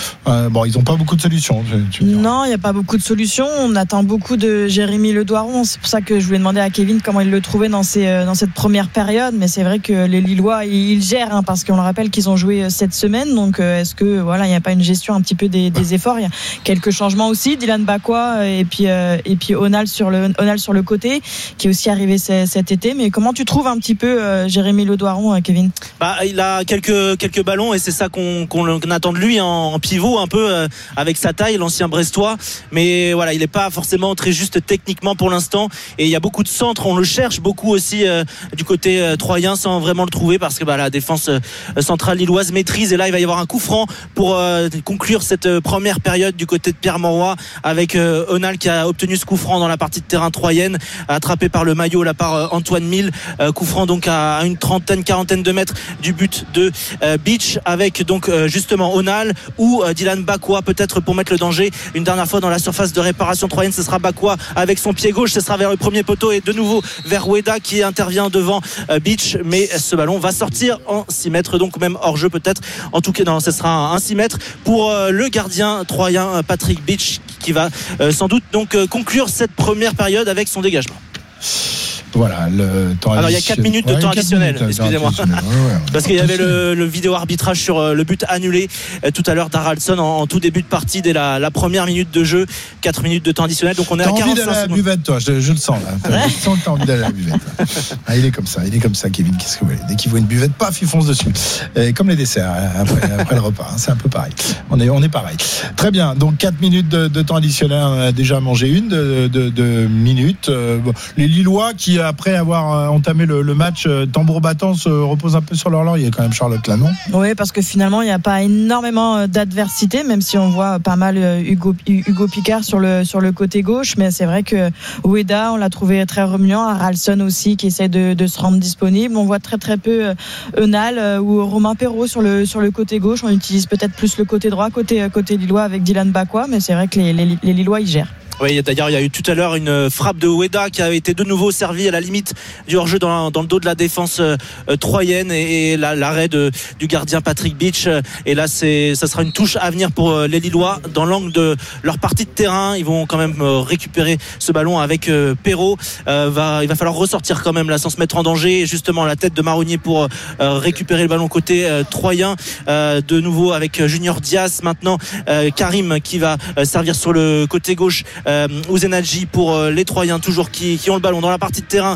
ils n'ont pas beaucoup de solutions. Non, il n'y a pas beaucoup de solutions. On attend beaucoup de Jérémy Ledoiron. C'est pour ça que je voulais demander à Kevin comment il le trouvait dans cette première période. Mais c'est vrai que les Lillois, ils gèrent, parce qu'on le rappelle qu'ils ont joué cette semaine. Donc est-ce que il n'y a pas une gestion un petit peu des efforts? Il y a quelques changements aussi. Dylan Bakwa et puis Onal sur le côté, qui est aussi arrivé cet été. Mais comment tu trouves un petit peu Jérémy Ledoiron, Kevin? Il a quelques ballons, et c'est ça qu'on attend de lui en pivot, un peu avec sa taille, l'ancien Brestois. Mais voilà, il n'est pas forcément très juste techniquement pour l'instant, et il y a beaucoup de centres, on le cherche beaucoup aussi du côté troyen sans vraiment le trouver, parce que la défense centrale lilloise maîtrise. Et là il va y avoir un coup franc pour conclure cette première période du côté de Pierre-Mauroy, avec Onal qui a obtenu ce coup franc dans la partie de terrain troyenne, attrapé par le maillot là par Antoine Mille. Coup franc donc à une quarantaine de mètres du but de Beach, avec donc justement Onal ou Dylan Bakwa peut-être pour mettre le danger une dernière fois dans la surface de réparation troyenne. Ce sera Bakwa avec son pied gauche, ce sera vers le premier poteau, et de nouveau vers Ueda qui intervient devant Beach, mais ce ballon va sortir en 6 mètres, donc même hors jeu peut-être. En tout cas non, ce sera un 6 mètres pour le gardien troyen Patrick Beach, qui va sans doute donc conclure cette première période avec son dégagement. Voilà, le temps. Alors il y a 4 minutes de temps additionnel, excusez-moi. Parce qu'il y avait le vidéo arbitrage sur le but annulé tout à l'heure d'Haraldsson en tout début de partie, dès la première minute de jeu. 4 minutes de temps additionnel, donc on est à 45 secondes. T'as envie d'aller à la buvette, toi, je le sens là. Je sens que t'as envie d'aller à la buvette. Il est comme ça, Kevin. Qu'est-ce que vous voulez? Dès qu'il voit une buvette, paf, il fonce dessus. Comme les desserts après le repas, c'est un peu pareil. On est pareil. Très bien, donc 4 minutes de temps additionnel. On a déjà mangé une de minutes. Les Lillois qui qui, après avoir entamé le match tambour battant, se repose un peu sur leur laurier quand même, Charlotte, là, non? Oui, parce que finalement, il n'y a pas énormément d'adversité, même si on voit pas mal Hugo Picard sur le côté gauche. Mais c'est vrai que Ueda, on l'a trouvé très remuant. Haraldsson aussi, qui essaie de se rendre disponible. On voit très très peu Eunal ou Romain Perrault sur le côté gauche. On utilise peut-être plus le côté droit, côté lillois avec Dylan Bakwa. Mais c'est vrai que les Lillois, ils gèrent. Oui, d'ailleurs, il y a eu tout à l'heure une frappe de Ueda qui a été de nouveau servie à la limite du hors-jeu dans le dos de la défense troyenne et l'arrêt du gardien Patrick Beach. Et là, ça sera une touche à venir pour les Lillois dans l'angle de leur partie de terrain. Ils vont quand même récupérer ce ballon avec Perrault. Il va falloir ressortir quand même là sans se mettre en danger. Et justement, la tête de Marronnier pour récupérer le ballon côté troyen. De nouveau avec Junior Diaz. Maintenant, Karim qui va servir sur le côté gauche. Ouzenadji pour les Troyens toujours qui ont le ballon dans la partie de terrain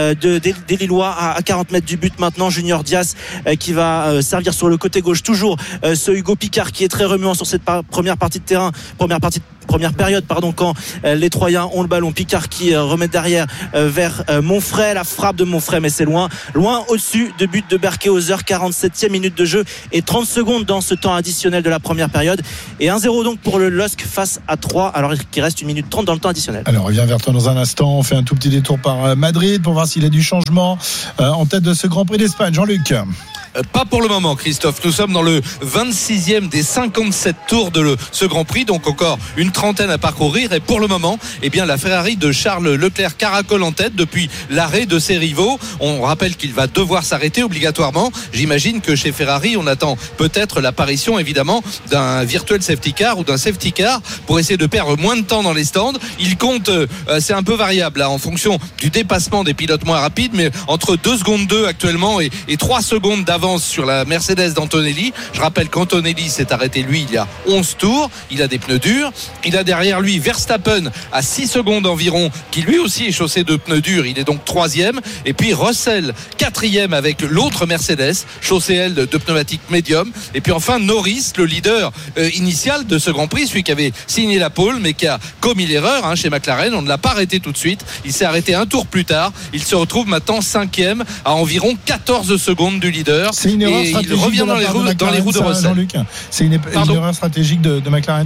des Lillois à 40 mètres du but maintenant. Junior Diaz qui va servir sur le côté gauche toujours ce Hugo Picard qui est très remuant sur cette première partie de terrain, première période quand les Troyens ont le ballon. Picard qui remet derrière vers Monfray, la frappe de Monfray, mais c'est loin au-dessus de but de Berkehauser. 47e minute de jeu et 30 secondes dans ce temps additionnel de la première période et 1-0 donc pour le LOSC face à 3 alors qu'il reste 1 minute 30 dans le temps additionnel. Alors on revient vers toi dans un instant, on fait un tout petit détour par Madrid pour voir s'il y a du changement en tête de ce Grand Prix d'Espagne. Jean-Luc. Pas pour le moment, Christophe. Nous sommes dans le 26e des 57 tours de ce Grand Prix, donc encore une trentaine à parcourir. Et pour le moment, la Ferrari de Charles Leclerc caracole en tête depuis l'arrêt de ses rivaux. On rappelle qu'il va devoir s'arrêter obligatoirement. J'imagine que chez Ferrari, on attend peut-être l'apparition, évidemment, d'un virtual safety car ou d'un safety car pour essayer de perdre moins de temps dans les stands. Il compte, c'est un peu variable là, en fonction du dépassement des pilotes moins rapides, mais entre 2 secondes 2 actuellement et 3 secondes d'avance sur la Mercedes d'Antonelli. Je rappelle qu'Antonelli s'est arrêté lui il y a 11 tours, il a des pneus durs, il a derrière lui Verstappen à 6 secondes environ qui lui aussi est chaussé de pneus durs, il est donc 3e, et puis Russell 4e avec l'autre Mercedes chaussé elle de pneumatiques médium, et puis enfin Norris, le leader initial de ce Grand Prix, celui qui avait signé la pole mais qui a commis l'erreur chez McLaren. On ne l'a pas arrêté tout de suite, il s'est arrêté un tour plus tard, il se retrouve maintenant 5e à environ 14 secondes du leader. C'est une erreur stratégique. Il revient dans les roues de Russell. Jean-Luc, c'est une erreur stratégique de McLaren.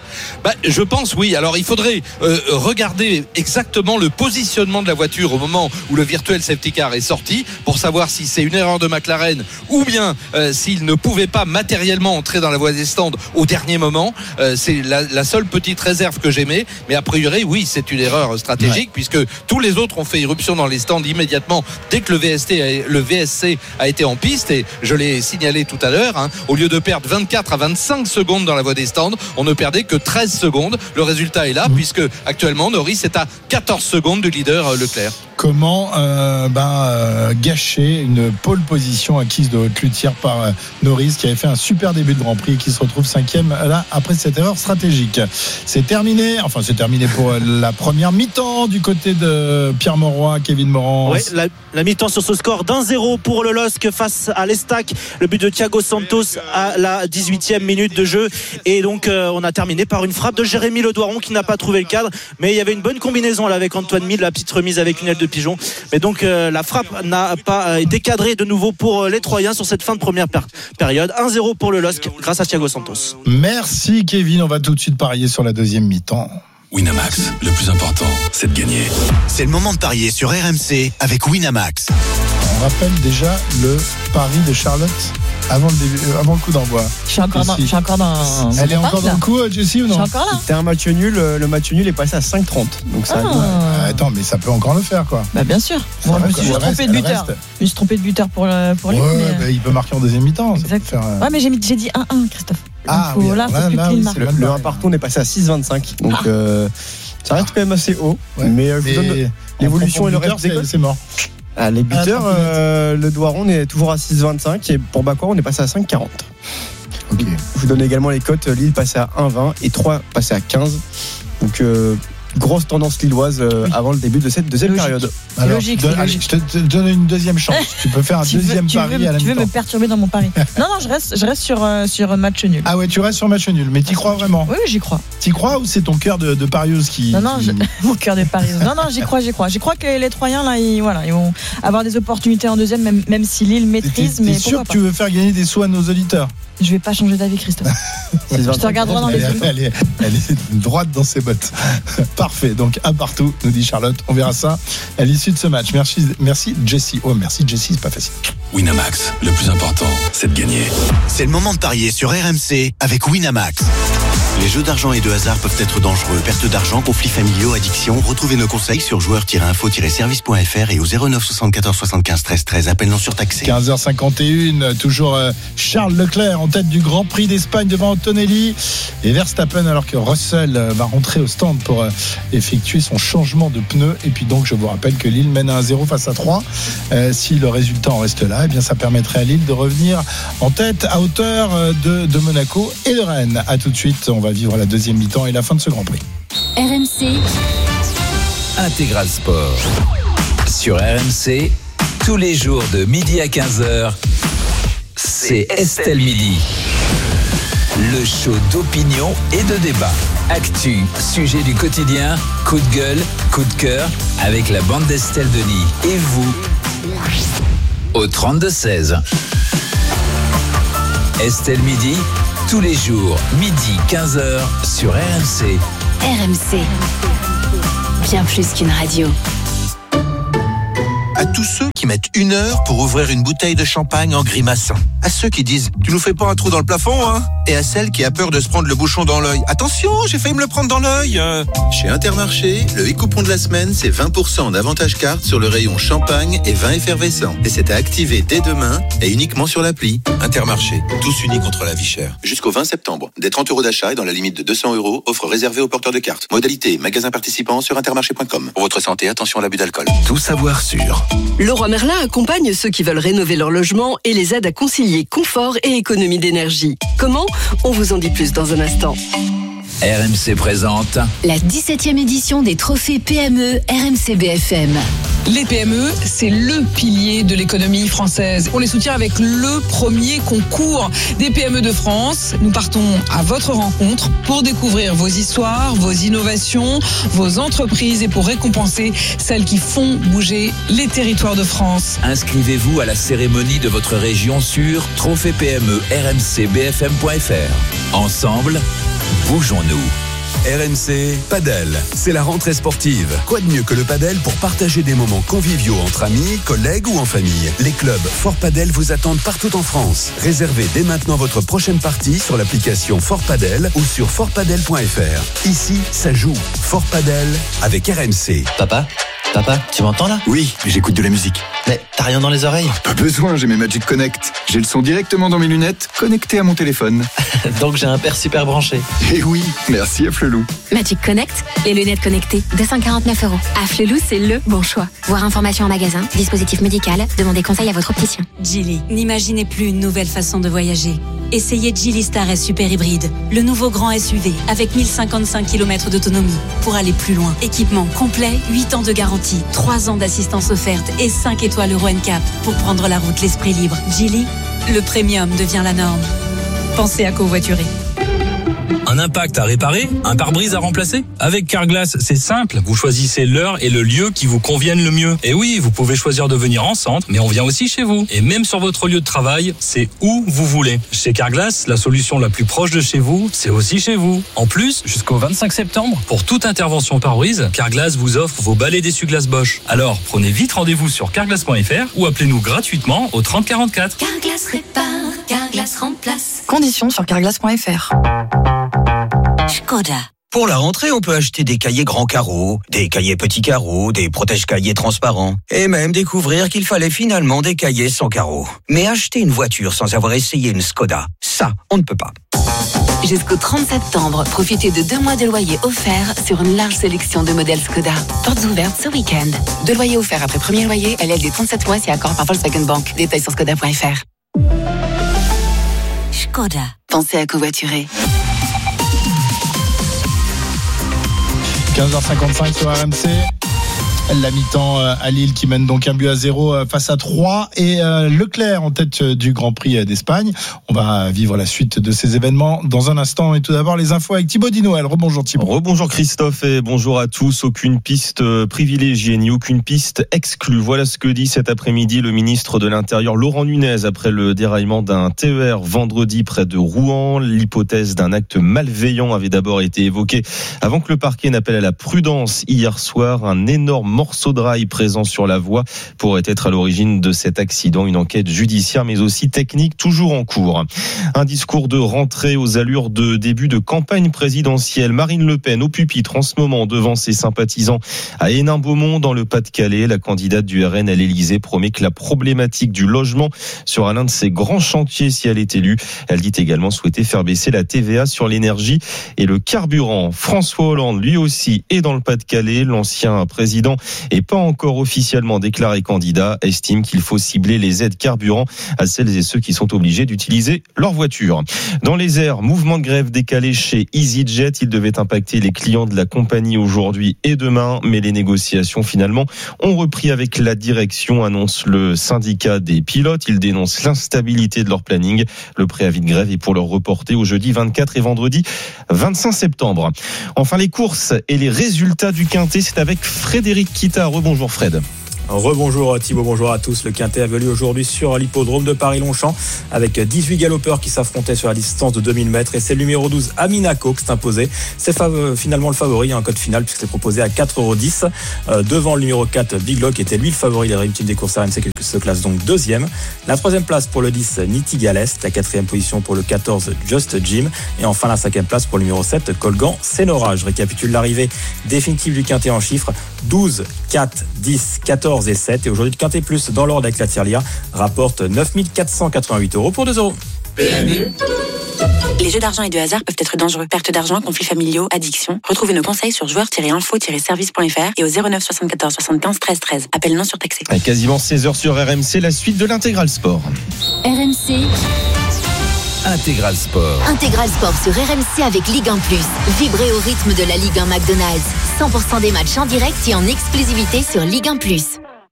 Je pense oui. Alors il faudrait regarder exactement le positionnement de la voiture au moment où le virtuel safety car est sorti pour savoir si c'est une erreur de McLaren ou bien s'il ne pouvait pas matériellement entrer dans la voie des stands au dernier moment. C'est la seule petite réserve que j'aimais, mais a priori oui, c'est une erreur stratégique puisque tous les autres ont fait irruption dans les stands immédiatement dès que le VSC a été en piste, et je l'ai signalé tout à l'heure, au lieu de perdre 24 à 25 secondes dans la voie des stands, on ne perdait que 13 secondes. Le résultat est là puisque actuellement Norris est à 14 secondes du leader Leclerc. Comment gâcher une pole position acquise de haute luthière par Norris qui avait fait un super début de Grand Prix et qui se retrouve 5e là après cette erreur stratégique. C'est terminé pour la première mi-temps du côté de Pierre Mauroy, Kevin Morand. Ouais, la mi-temps sur ce score d'1-0 pour le LOSC face à l'Estac. Le but de Thiago Santos à la 18e minute de jeu, et donc on a terminé par une frappe de Jérémy Ledoiron qui n'a pas trouvé le cadre, mais il y avait une bonne combinaison là avec Antoine Mille, la petite remise avec une aile de pigeon, mais donc la frappe n'a pas été cadrée de nouveau pour les Troyens sur cette fin de première période. 1-0 pour le LOSC grâce à Thiago Santos. Merci Kevin, on va tout de suite parier sur la deuxième mi-temps. Winamax, le plus important, c'est de gagner. C'est le moment de parier sur RMC avec Winamax. On rappelle déjà le pari de Charlotte avant le coup d'envoi. Je suis encore dans. Elle est encore dans le coup, Jessie, ou non? Je suis encore là. C'était un match nul. Le match nul est passé à 5,30. Donc ça. Attends, mais ça peut encore le faire, quoi. Bien sûr. Bon, je me suis juste trompé de buteur. Je me suis trompé de buteur pour lui. Il peut marquer en deuxième mi-temps. Exact. Ouais, mais j'ai dit 1-1, Christophe. Le 1 partout, on est passé à 6,25. Donc ça reste quand même assez haut. Mais je vous donne l'évolution et le reste c'est mort. Les buteurs, le Doiron est toujours à 6,25 et pour Bakwa on est passé à 5,40. Je vous donne également les cotes. Lille passé à 1,20 et 3 passé à 15. Donc grosse tendance lilloise avant le début de cette deuxième période. Alors, logique. Je te donne une deuxième chance. Tu peux faire un deuxième pari à la Tu veux mi-temps. me perturber dans mon pari? Non, je reste sur un match nul. Ah ouais, tu restes sur match nul, mais t'y crois vraiment? Oui, j'y crois. T'y crois ou c'est ton cœur de parieuse qui... Non, mon cœur de parieuse. Non, j'y crois. Je crois que les Troyens, là, ils vont avoir des opportunités en deuxième, même si Lille maîtrise. T'es sûr que tu veux faire gagner des sous à nos auditeurs? Je vais pas changer d'avis, Christophe. Je te regarde droit dans les yeux. Elle est droite dans ses bottes. Parfait. Donc, un partout, nous dit Charlotte. On verra ça à l'issue de ce match. Merci Jessie. Oh, merci Jessie, c'est pas facile. Winamax, le plus important, c'est de gagner. C'est le moment de parier sur RMC avec Winamax. Les jeux d'argent et de hasard peuvent être dangereux. Perte d'argent, conflits familiaux, addiction. Retrouvez nos conseils sur joueurs-info-service.fr et au 09 74 75 13 13. Appel non surtaxé. 15h51, toujours Charles Leclerc en tête du Grand Prix d'Espagne devant Antonelli et Verstappen, alors que Russell va rentrer au stand pour effectuer son changement de pneu. Et puis donc, je vous rappelle que Lille mène à 1-0 face à 3. Si le résultat en reste là, eh bien ça permettrait à Lille de revenir en tête à hauteur de Monaco et de Rennes. À tout de suite, on va vivre la deuxième mi-temps et la fin de ce Grand Prix. RMC Intégral Sport. Sur RMC, tous les jours de midi à 15h, c'est Estelle Midi. Le show d'opinion et de débat. Actu, sujet du quotidien, coup de gueule, coup de cœur, avec la bande d'Estelle Denis. Et vous, au 32-16. Estelle Midi, tous les jours, midi 15h sur RMC. RMC. Bien plus qu'une radio. À tous ceux qui mettent 1 heure pour ouvrir une bouteille de champagne en grimaçant. À ceux qui disent « Tu nous fais pas un trou dans le plafond, hein ?» Et à celle qui a peur de se prendre le bouchon dans l'œil. « Attention, j'ai failli me le prendre dans l'œil !» Chez Intermarché, le e-coupon de la semaine, c'est 20% d'avantage carte sur le rayon champagne et vin effervescent. Et c'est à activer dès demain et uniquement sur l'appli. Intermarché, tous unis contre la vie chère. Jusqu'au 20 septembre. Des 30 € d'achat et dans la limite de 200 €, offre réservée aux porteurs de cartes. Modalité, magasin participant sur intermarché.com. Pour votre santé, attention à l'abus d'alcool. Tout savoir sur Leroy Merlin accompagne ceux qui veulent rénover leur logement et les aide à concilier confort et économie d'énergie. Comment ? On vous en dit plus dans un instant. RMC présente La 17e édition des trophées PME RMC BFM. Les PME, c'est le pilier de l'économie française. On les soutient avec le premier concours des PME de France. Nous partons à votre rencontre pour découvrir vos histoires, vos innovations, vos entreprises et pour récompenser celles qui font bouger les territoires de France. Inscrivez-vous à la cérémonie de votre région sur trophée-PME-RMC-BFM.fr. Ensemble, bougeons-nous. RMC Padel, c'est la rentrée sportive. Quoi de mieux que le padel pour partager des moments conviviaux entre amis, collègues ou en famille. Les clubs Fort Padel vous attendent partout en France. Réservez dès maintenant votre prochaine partie sur l'application Fort Padel ou sur fortpadel.fr. Ici, ça joue. Fort Padel avec RMC. Papa, tu m'entends là ? Oui, j'écoute de la musique. Mais t'as rien dans les oreilles ? Pas besoin, j'ai mes Magic Connect. J'ai le son directement dans mes lunettes, connecté à mon téléphone. Donc j'ai un père super branché. Eh oui, merci à Flelou. Magic Connect, les lunettes connectées, 249 €. À Flelou, c'est le bon choix. Voir information en magasin, dispositif médical, demandez conseil à votre opticien. Geely, n'imaginez plus une nouvelle façon de voyager. Essayez Geely Star S Super Hybride, le nouveau grand SUV avec 1055 km d'autonomie pour aller plus loin. Équipement complet, 8 ans de garantie, 3 ans d'assistance offerte et 5 étoiles Euro NCAP pour prendre la route l'esprit libre. Geely, le premium devient la norme. Pensez à covoiturer. Un impact à réparer, un pare-brise à remplacer. Avec Carglass, c'est simple. Vous choisissez l'heure et le lieu qui vous conviennent le mieux. Et oui, vous pouvez choisir de venir en centre, mais on vient aussi chez vous. Et même sur votre lieu de travail, c'est où vous voulez. Chez Carglass, la solution la plus proche de chez vous, c'est aussi chez vous. En plus, jusqu'au 25 septembre, pour toute intervention pare-brise, Carglass vous offre vos balais d'essuie-glace Bosch. Alors, prenez vite rendez-vous sur carglass.fr ou appelez-nous gratuitement au 30 44. Carglass répare, Carglass remplace. Conditions sur carglass.fr. Skoda. Pour la rentrée, on peut acheter des cahiers grands carreaux, des cahiers petits carreaux, des protège-cahiers transparents, et même découvrir qu'il fallait finalement des cahiers sans carreaux. Mais acheter une voiture sans avoir essayé une Skoda, ça, on ne peut pas. Jusqu'au 30 septembre, profitez de 2 mois de loyer offerts sur une large sélection de modèles Skoda. Portes ouvertes ce week-end. 2 loyers offerts après premier loyer, LLD 37 mois si accord par Volkswagen Bank. Détails sur skoda.fr. Skoda. Pensez à covoiturer. 15h55 sur RMC. La mi-temps à Lille qui mène donc 1-0 face à 3 et Leclerc en tête du Grand Prix d'Espagne. On va vivre la suite de ces événements dans un instant et tout d'abord les infos avec Thibaut Dinoël. Rebonjour Thibaut. Rebonjour Christophe et bonjour à tous. Aucune piste privilégiée ni aucune piste exclue. Voilà ce que dit cet après-midi le ministre de l'Intérieur Laurent Nunez après le déraillement d'un TER vendredi près de Rouen. L'hypothèse d'un acte malveillant avait d'abord été évoquée avant que le parquet n'appelle à la prudence hier soir. Un énorme morceau de rail présent sur la voie pourrait être à l'origine de cet accident. Une enquête judiciaire mais aussi technique toujours en cours. Un discours de rentrée aux allures de début de campagne présidentielle. Marine Le Pen au pupitre en ce moment devant ses sympathisants à Hénin-Beaumont dans le Pas-de-Calais. La candidate du RN à l'Élysée promet que la problématique du logement sera l'un de ses grands chantiers si elle est élue. Elle dit également souhaiter faire baisser la TVA sur l'énergie et le carburant. François Hollande lui aussi est dans le Pas-de-Calais. L'ancien président et pas encore officiellement déclaré candidat, estime qu'il faut cibler les aides carburant à celles et ceux qui sont obligés d'utiliser leur voiture. Dans les airs, mouvement de grève décalé chez EasyJet. Il devait impacter les clients de la compagnie aujourd'hui et demain, mais les négociations finalement ont repris avec la direction, annonce le syndicat des pilotes. Ils dénoncent l'instabilité de leur planning. Le préavis de grève est pour leur reporter au jeudi 24 et vendredi 25 septembre. Enfin, les courses et les résultats du Quintet, c'est avec Frédéric Kita. Rebonjour Fred. Rebonjour Thibaut, bonjour à tous. Le Quintet a eu lieu aujourd'hui sur l'hippodrome de Paris-Longchamp avec 18 galopeurs qui s'affrontaient sur la distance de 2000 mètres et c'est le numéro 12 Aminaco qui s'est imposé. C'est finalement le favori en code final puisque c'est proposé à 4,10 € devant le numéro 4 Big Lock qui était lui le favori de la Dream Team des courses RMC qui se classe donc deuxième. La troisième place pour le 10 Niti Galest, la quatrième position pour le 14 Just Jim et enfin la cinquième place pour le numéro 7 Colgan Senora. Je récapitule l'arrivée définitive du Quintet en chiffres 12, 4, 10, 14 et 7 et aujourd'hui le Quintet Plus dans l'ordre avec la tirelire rapporte 9 488 € pour 2 €. Les jeux d'argent et de hasard peuvent être dangereux. Perte d'argent, conflits familiaux, addiction. Retrouvez nos conseils sur joueurs-info-service.fr et au 09 74 75 13 13. Appel non surtaxé. À quasiment 16h sur RMC, la suite de l'Intégral Sport. RMC Intégral Sport. Intégral Sport sur RMC avec Ligue 1+. Vibrez au rythme de la Ligue 1 McDonald's. 100% des matchs en direct et en exclusivité sur Ligue 1+.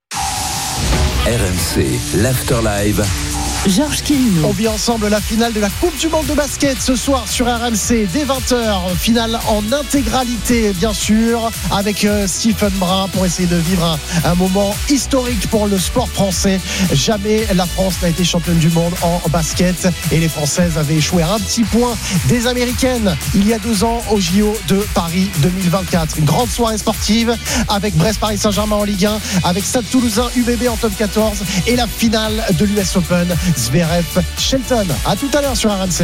RMC, l'Afterlive. Georges Quirino. On vit ensemble la finale de la Coupe du Monde de basket ce soir sur RMC dès 20h. Finale en intégralité, bien sûr, avec Stephen Brun pour essayer de vivre un moment historique pour le sport français. Jamais la France n'a été championne du monde en basket et les Françaises avaient échoué à un petit point des Américaines il y a 2 ans au JO de Paris 2024. Une grande soirée sportive avec Brest-Paris Saint-Germain en Ligue 1, avec Stade Toulousain UBB en top 14 et la finale de l'US Open. Zverev, Shelton. À tout à l'heure sur RMC.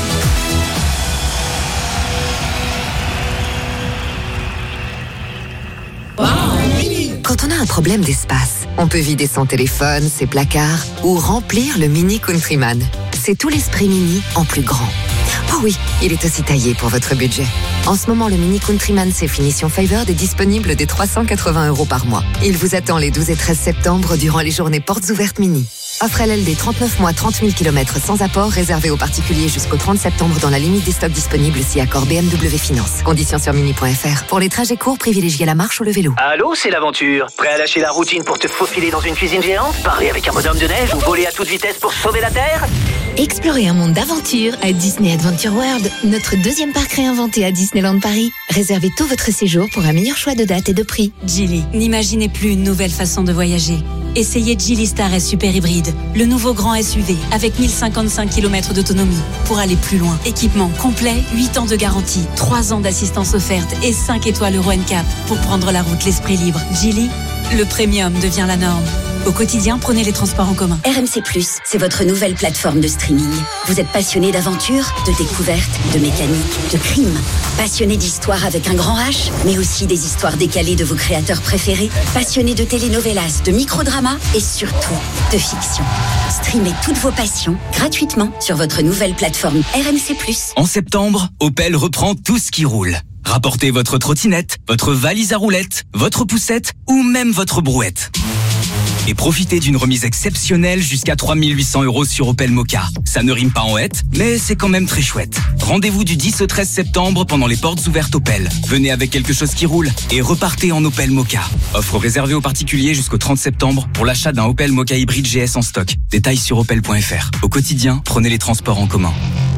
Quand on a un problème d'espace, on peut vider son téléphone, ses placards ou remplir le Mini Countryman. C'est tout l'esprit Mini en plus grand. Oh oui, il est aussi taillé pour votre budget. En ce moment, le Mini Countryman C Finition Favored est disponible dès 380 € par mois. Il vous attend les 12 et 13 septembre durant les journées portes ouvertes Mini. Offre LLD 39 mois, 30 000 km sans apport, réservé aux particuliers jusqu'au 30 septembre dans la limite des stocks disponibles si accord BMW Finance. Conditions sur mini.fr. Pour les trajets courts, privilégiez la marche ou le vélo. Allô, c'est l'aventure. Prêt à lâcher la routine pour te faufiler dans une cuisine géante? Parer avec un bonhomme de neige ou voler à toute vitesse pour sauver la Terre? Explorez un monde d'aventure à Disney Adventure World, notre deuxième parc réinventé à Disneyland Paris. Réservez tout votre séjour pour un meilleur choix de date et de prix. Geely, n'imaginez plus une nouvelle façon de voyager. Essayez Geely Star S Super Hybride, le nouveau grand SUV avec 1055 km d'autonomie pour aller plus loin. Équipement complet, 8 ans de garantie, 3 ans d'assistance offerte et 5 étoiles Euro NCAP pour prendre la route l'esprit libre. Geely, le premium devient la norme. Au quotidien, prenez les transports en commun. RMC+, c'est votre nouvelle plateforme de streaming. Vous êtes passionné d'aventure, de découverte, de mécanique, de crime. Passionné d'histoire avec un grand H, mais aussi des histoires décalées de vos créateurs préférés. Passionné de telenovelas, de microdramas et surtout de fiction. Streamez toutes vos passions gratuitement sur votre nouvelle plateforme RMC+. En septembre, Opel reprend tout ce qui roule. Rapportez votre trottinette, votre valise à roulettes, votre poussette ou même votre brouette. Et profitez d'une remise exceptionnelle jusqu'à 3 800 € sur Opel Mokka. Ça ne rime pas en hête, mais c'est quand même très chouette. Rendez-vous du 10 au 13 septembre pendant les portes ouvertes Opel. Venez avec quelque chose qui roule et repartez en Opel Mokka. Offre réservée aux particuliers jusqu'au 30 septembre pour l'achat d'un Opel Mokka hybride GS en stock. Détails sur opel.fr. Au quotidien, prenez les transports en commun.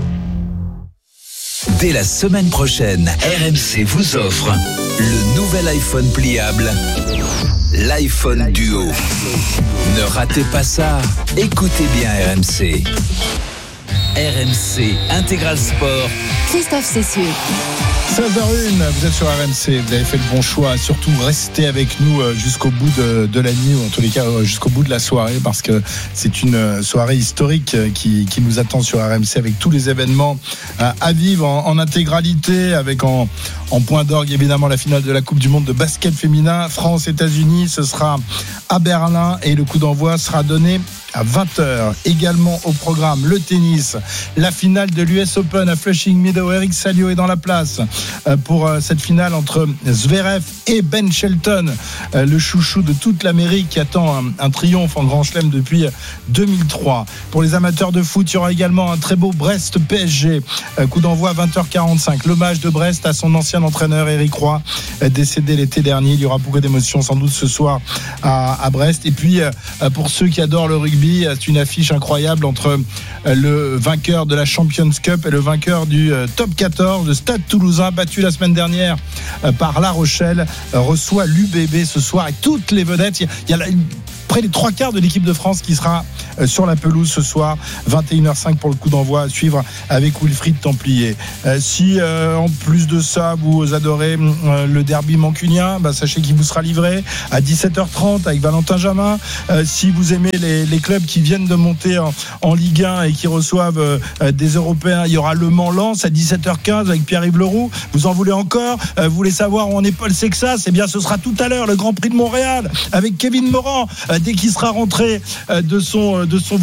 Dès la semaine prochaine, RMC vous offre le nouvel iPhone pliable, l'iPhone Duo. Ne ratez pas ça, écoutez bien RMC. RMC Intégral Sport. Christophe Cessieux. 16h01, vous êtes sur RMC, vous avez fait le bon choix. Surtout, restez avec nous jusqu'au bout de la nuit, ou en tous les cas jusqu'au bout de la soirée, parce que c'est une soirée historique qui nous attend sur RMC, avec tous les événements à vivre en intégralité, avec en point d'orgue évidemment la finale de la Coupe du Monde de basket féminin, France-États-Unis. Ce sera à Berlin et le coup d'envoi sera donné à 20h. Également au programme le tennis, la finale de l'US Open à Flushing Meadows. Eric Salio est dans la place pour cette finale entre Zverev et Ben Shelton, le chouchou de toute l'Amérique qui attend un triomphe en Grand Chelem depuis 2003. Pour les amateurs de foot, il y aura également un très beau Brest-PSG, coup d'envoi à 20h45. L'hommage de Brest à son ancien entraîneur Éric Roy, décédé l'été dernier. Il y aura beaucoup d'émotions sans doute ce soir à Brest. Et puis pour ceux qui adorent le rugby, c'est une affiche incroyable entre le vainqueur de la Champions Cup et le vainqueur du Top 14. Le Stade Toulousain, battu la semaine dernière par La Rochelle, reçoit l'UBB ce soir, et toutes les vedettes. Il y a près des 3/4 de l'équipe de France qui sera sur la pelouse ce soir, 21h05 pour le coup d'envoi à suivre avec Wilfried Templier. Si en plus de ça vous adorez le derby mancunien, sachez qu'il vous sera livré à 17h30 avec Valentin Jamin. Si vous aimez les clubs qui viennent de monter en Ligue 1 et qui reçoivent des Européens, il y aura Le Mans-Lens à 17h15 avec Pierre-Yves Leroux. Vous en voulez encore? Vous voulez savoir où en est Paul Sexas? Eh bien ce sera tout à l'heure, le Grand Prix de Montréal avec Kevin Morand dès qu'il sera rentré de son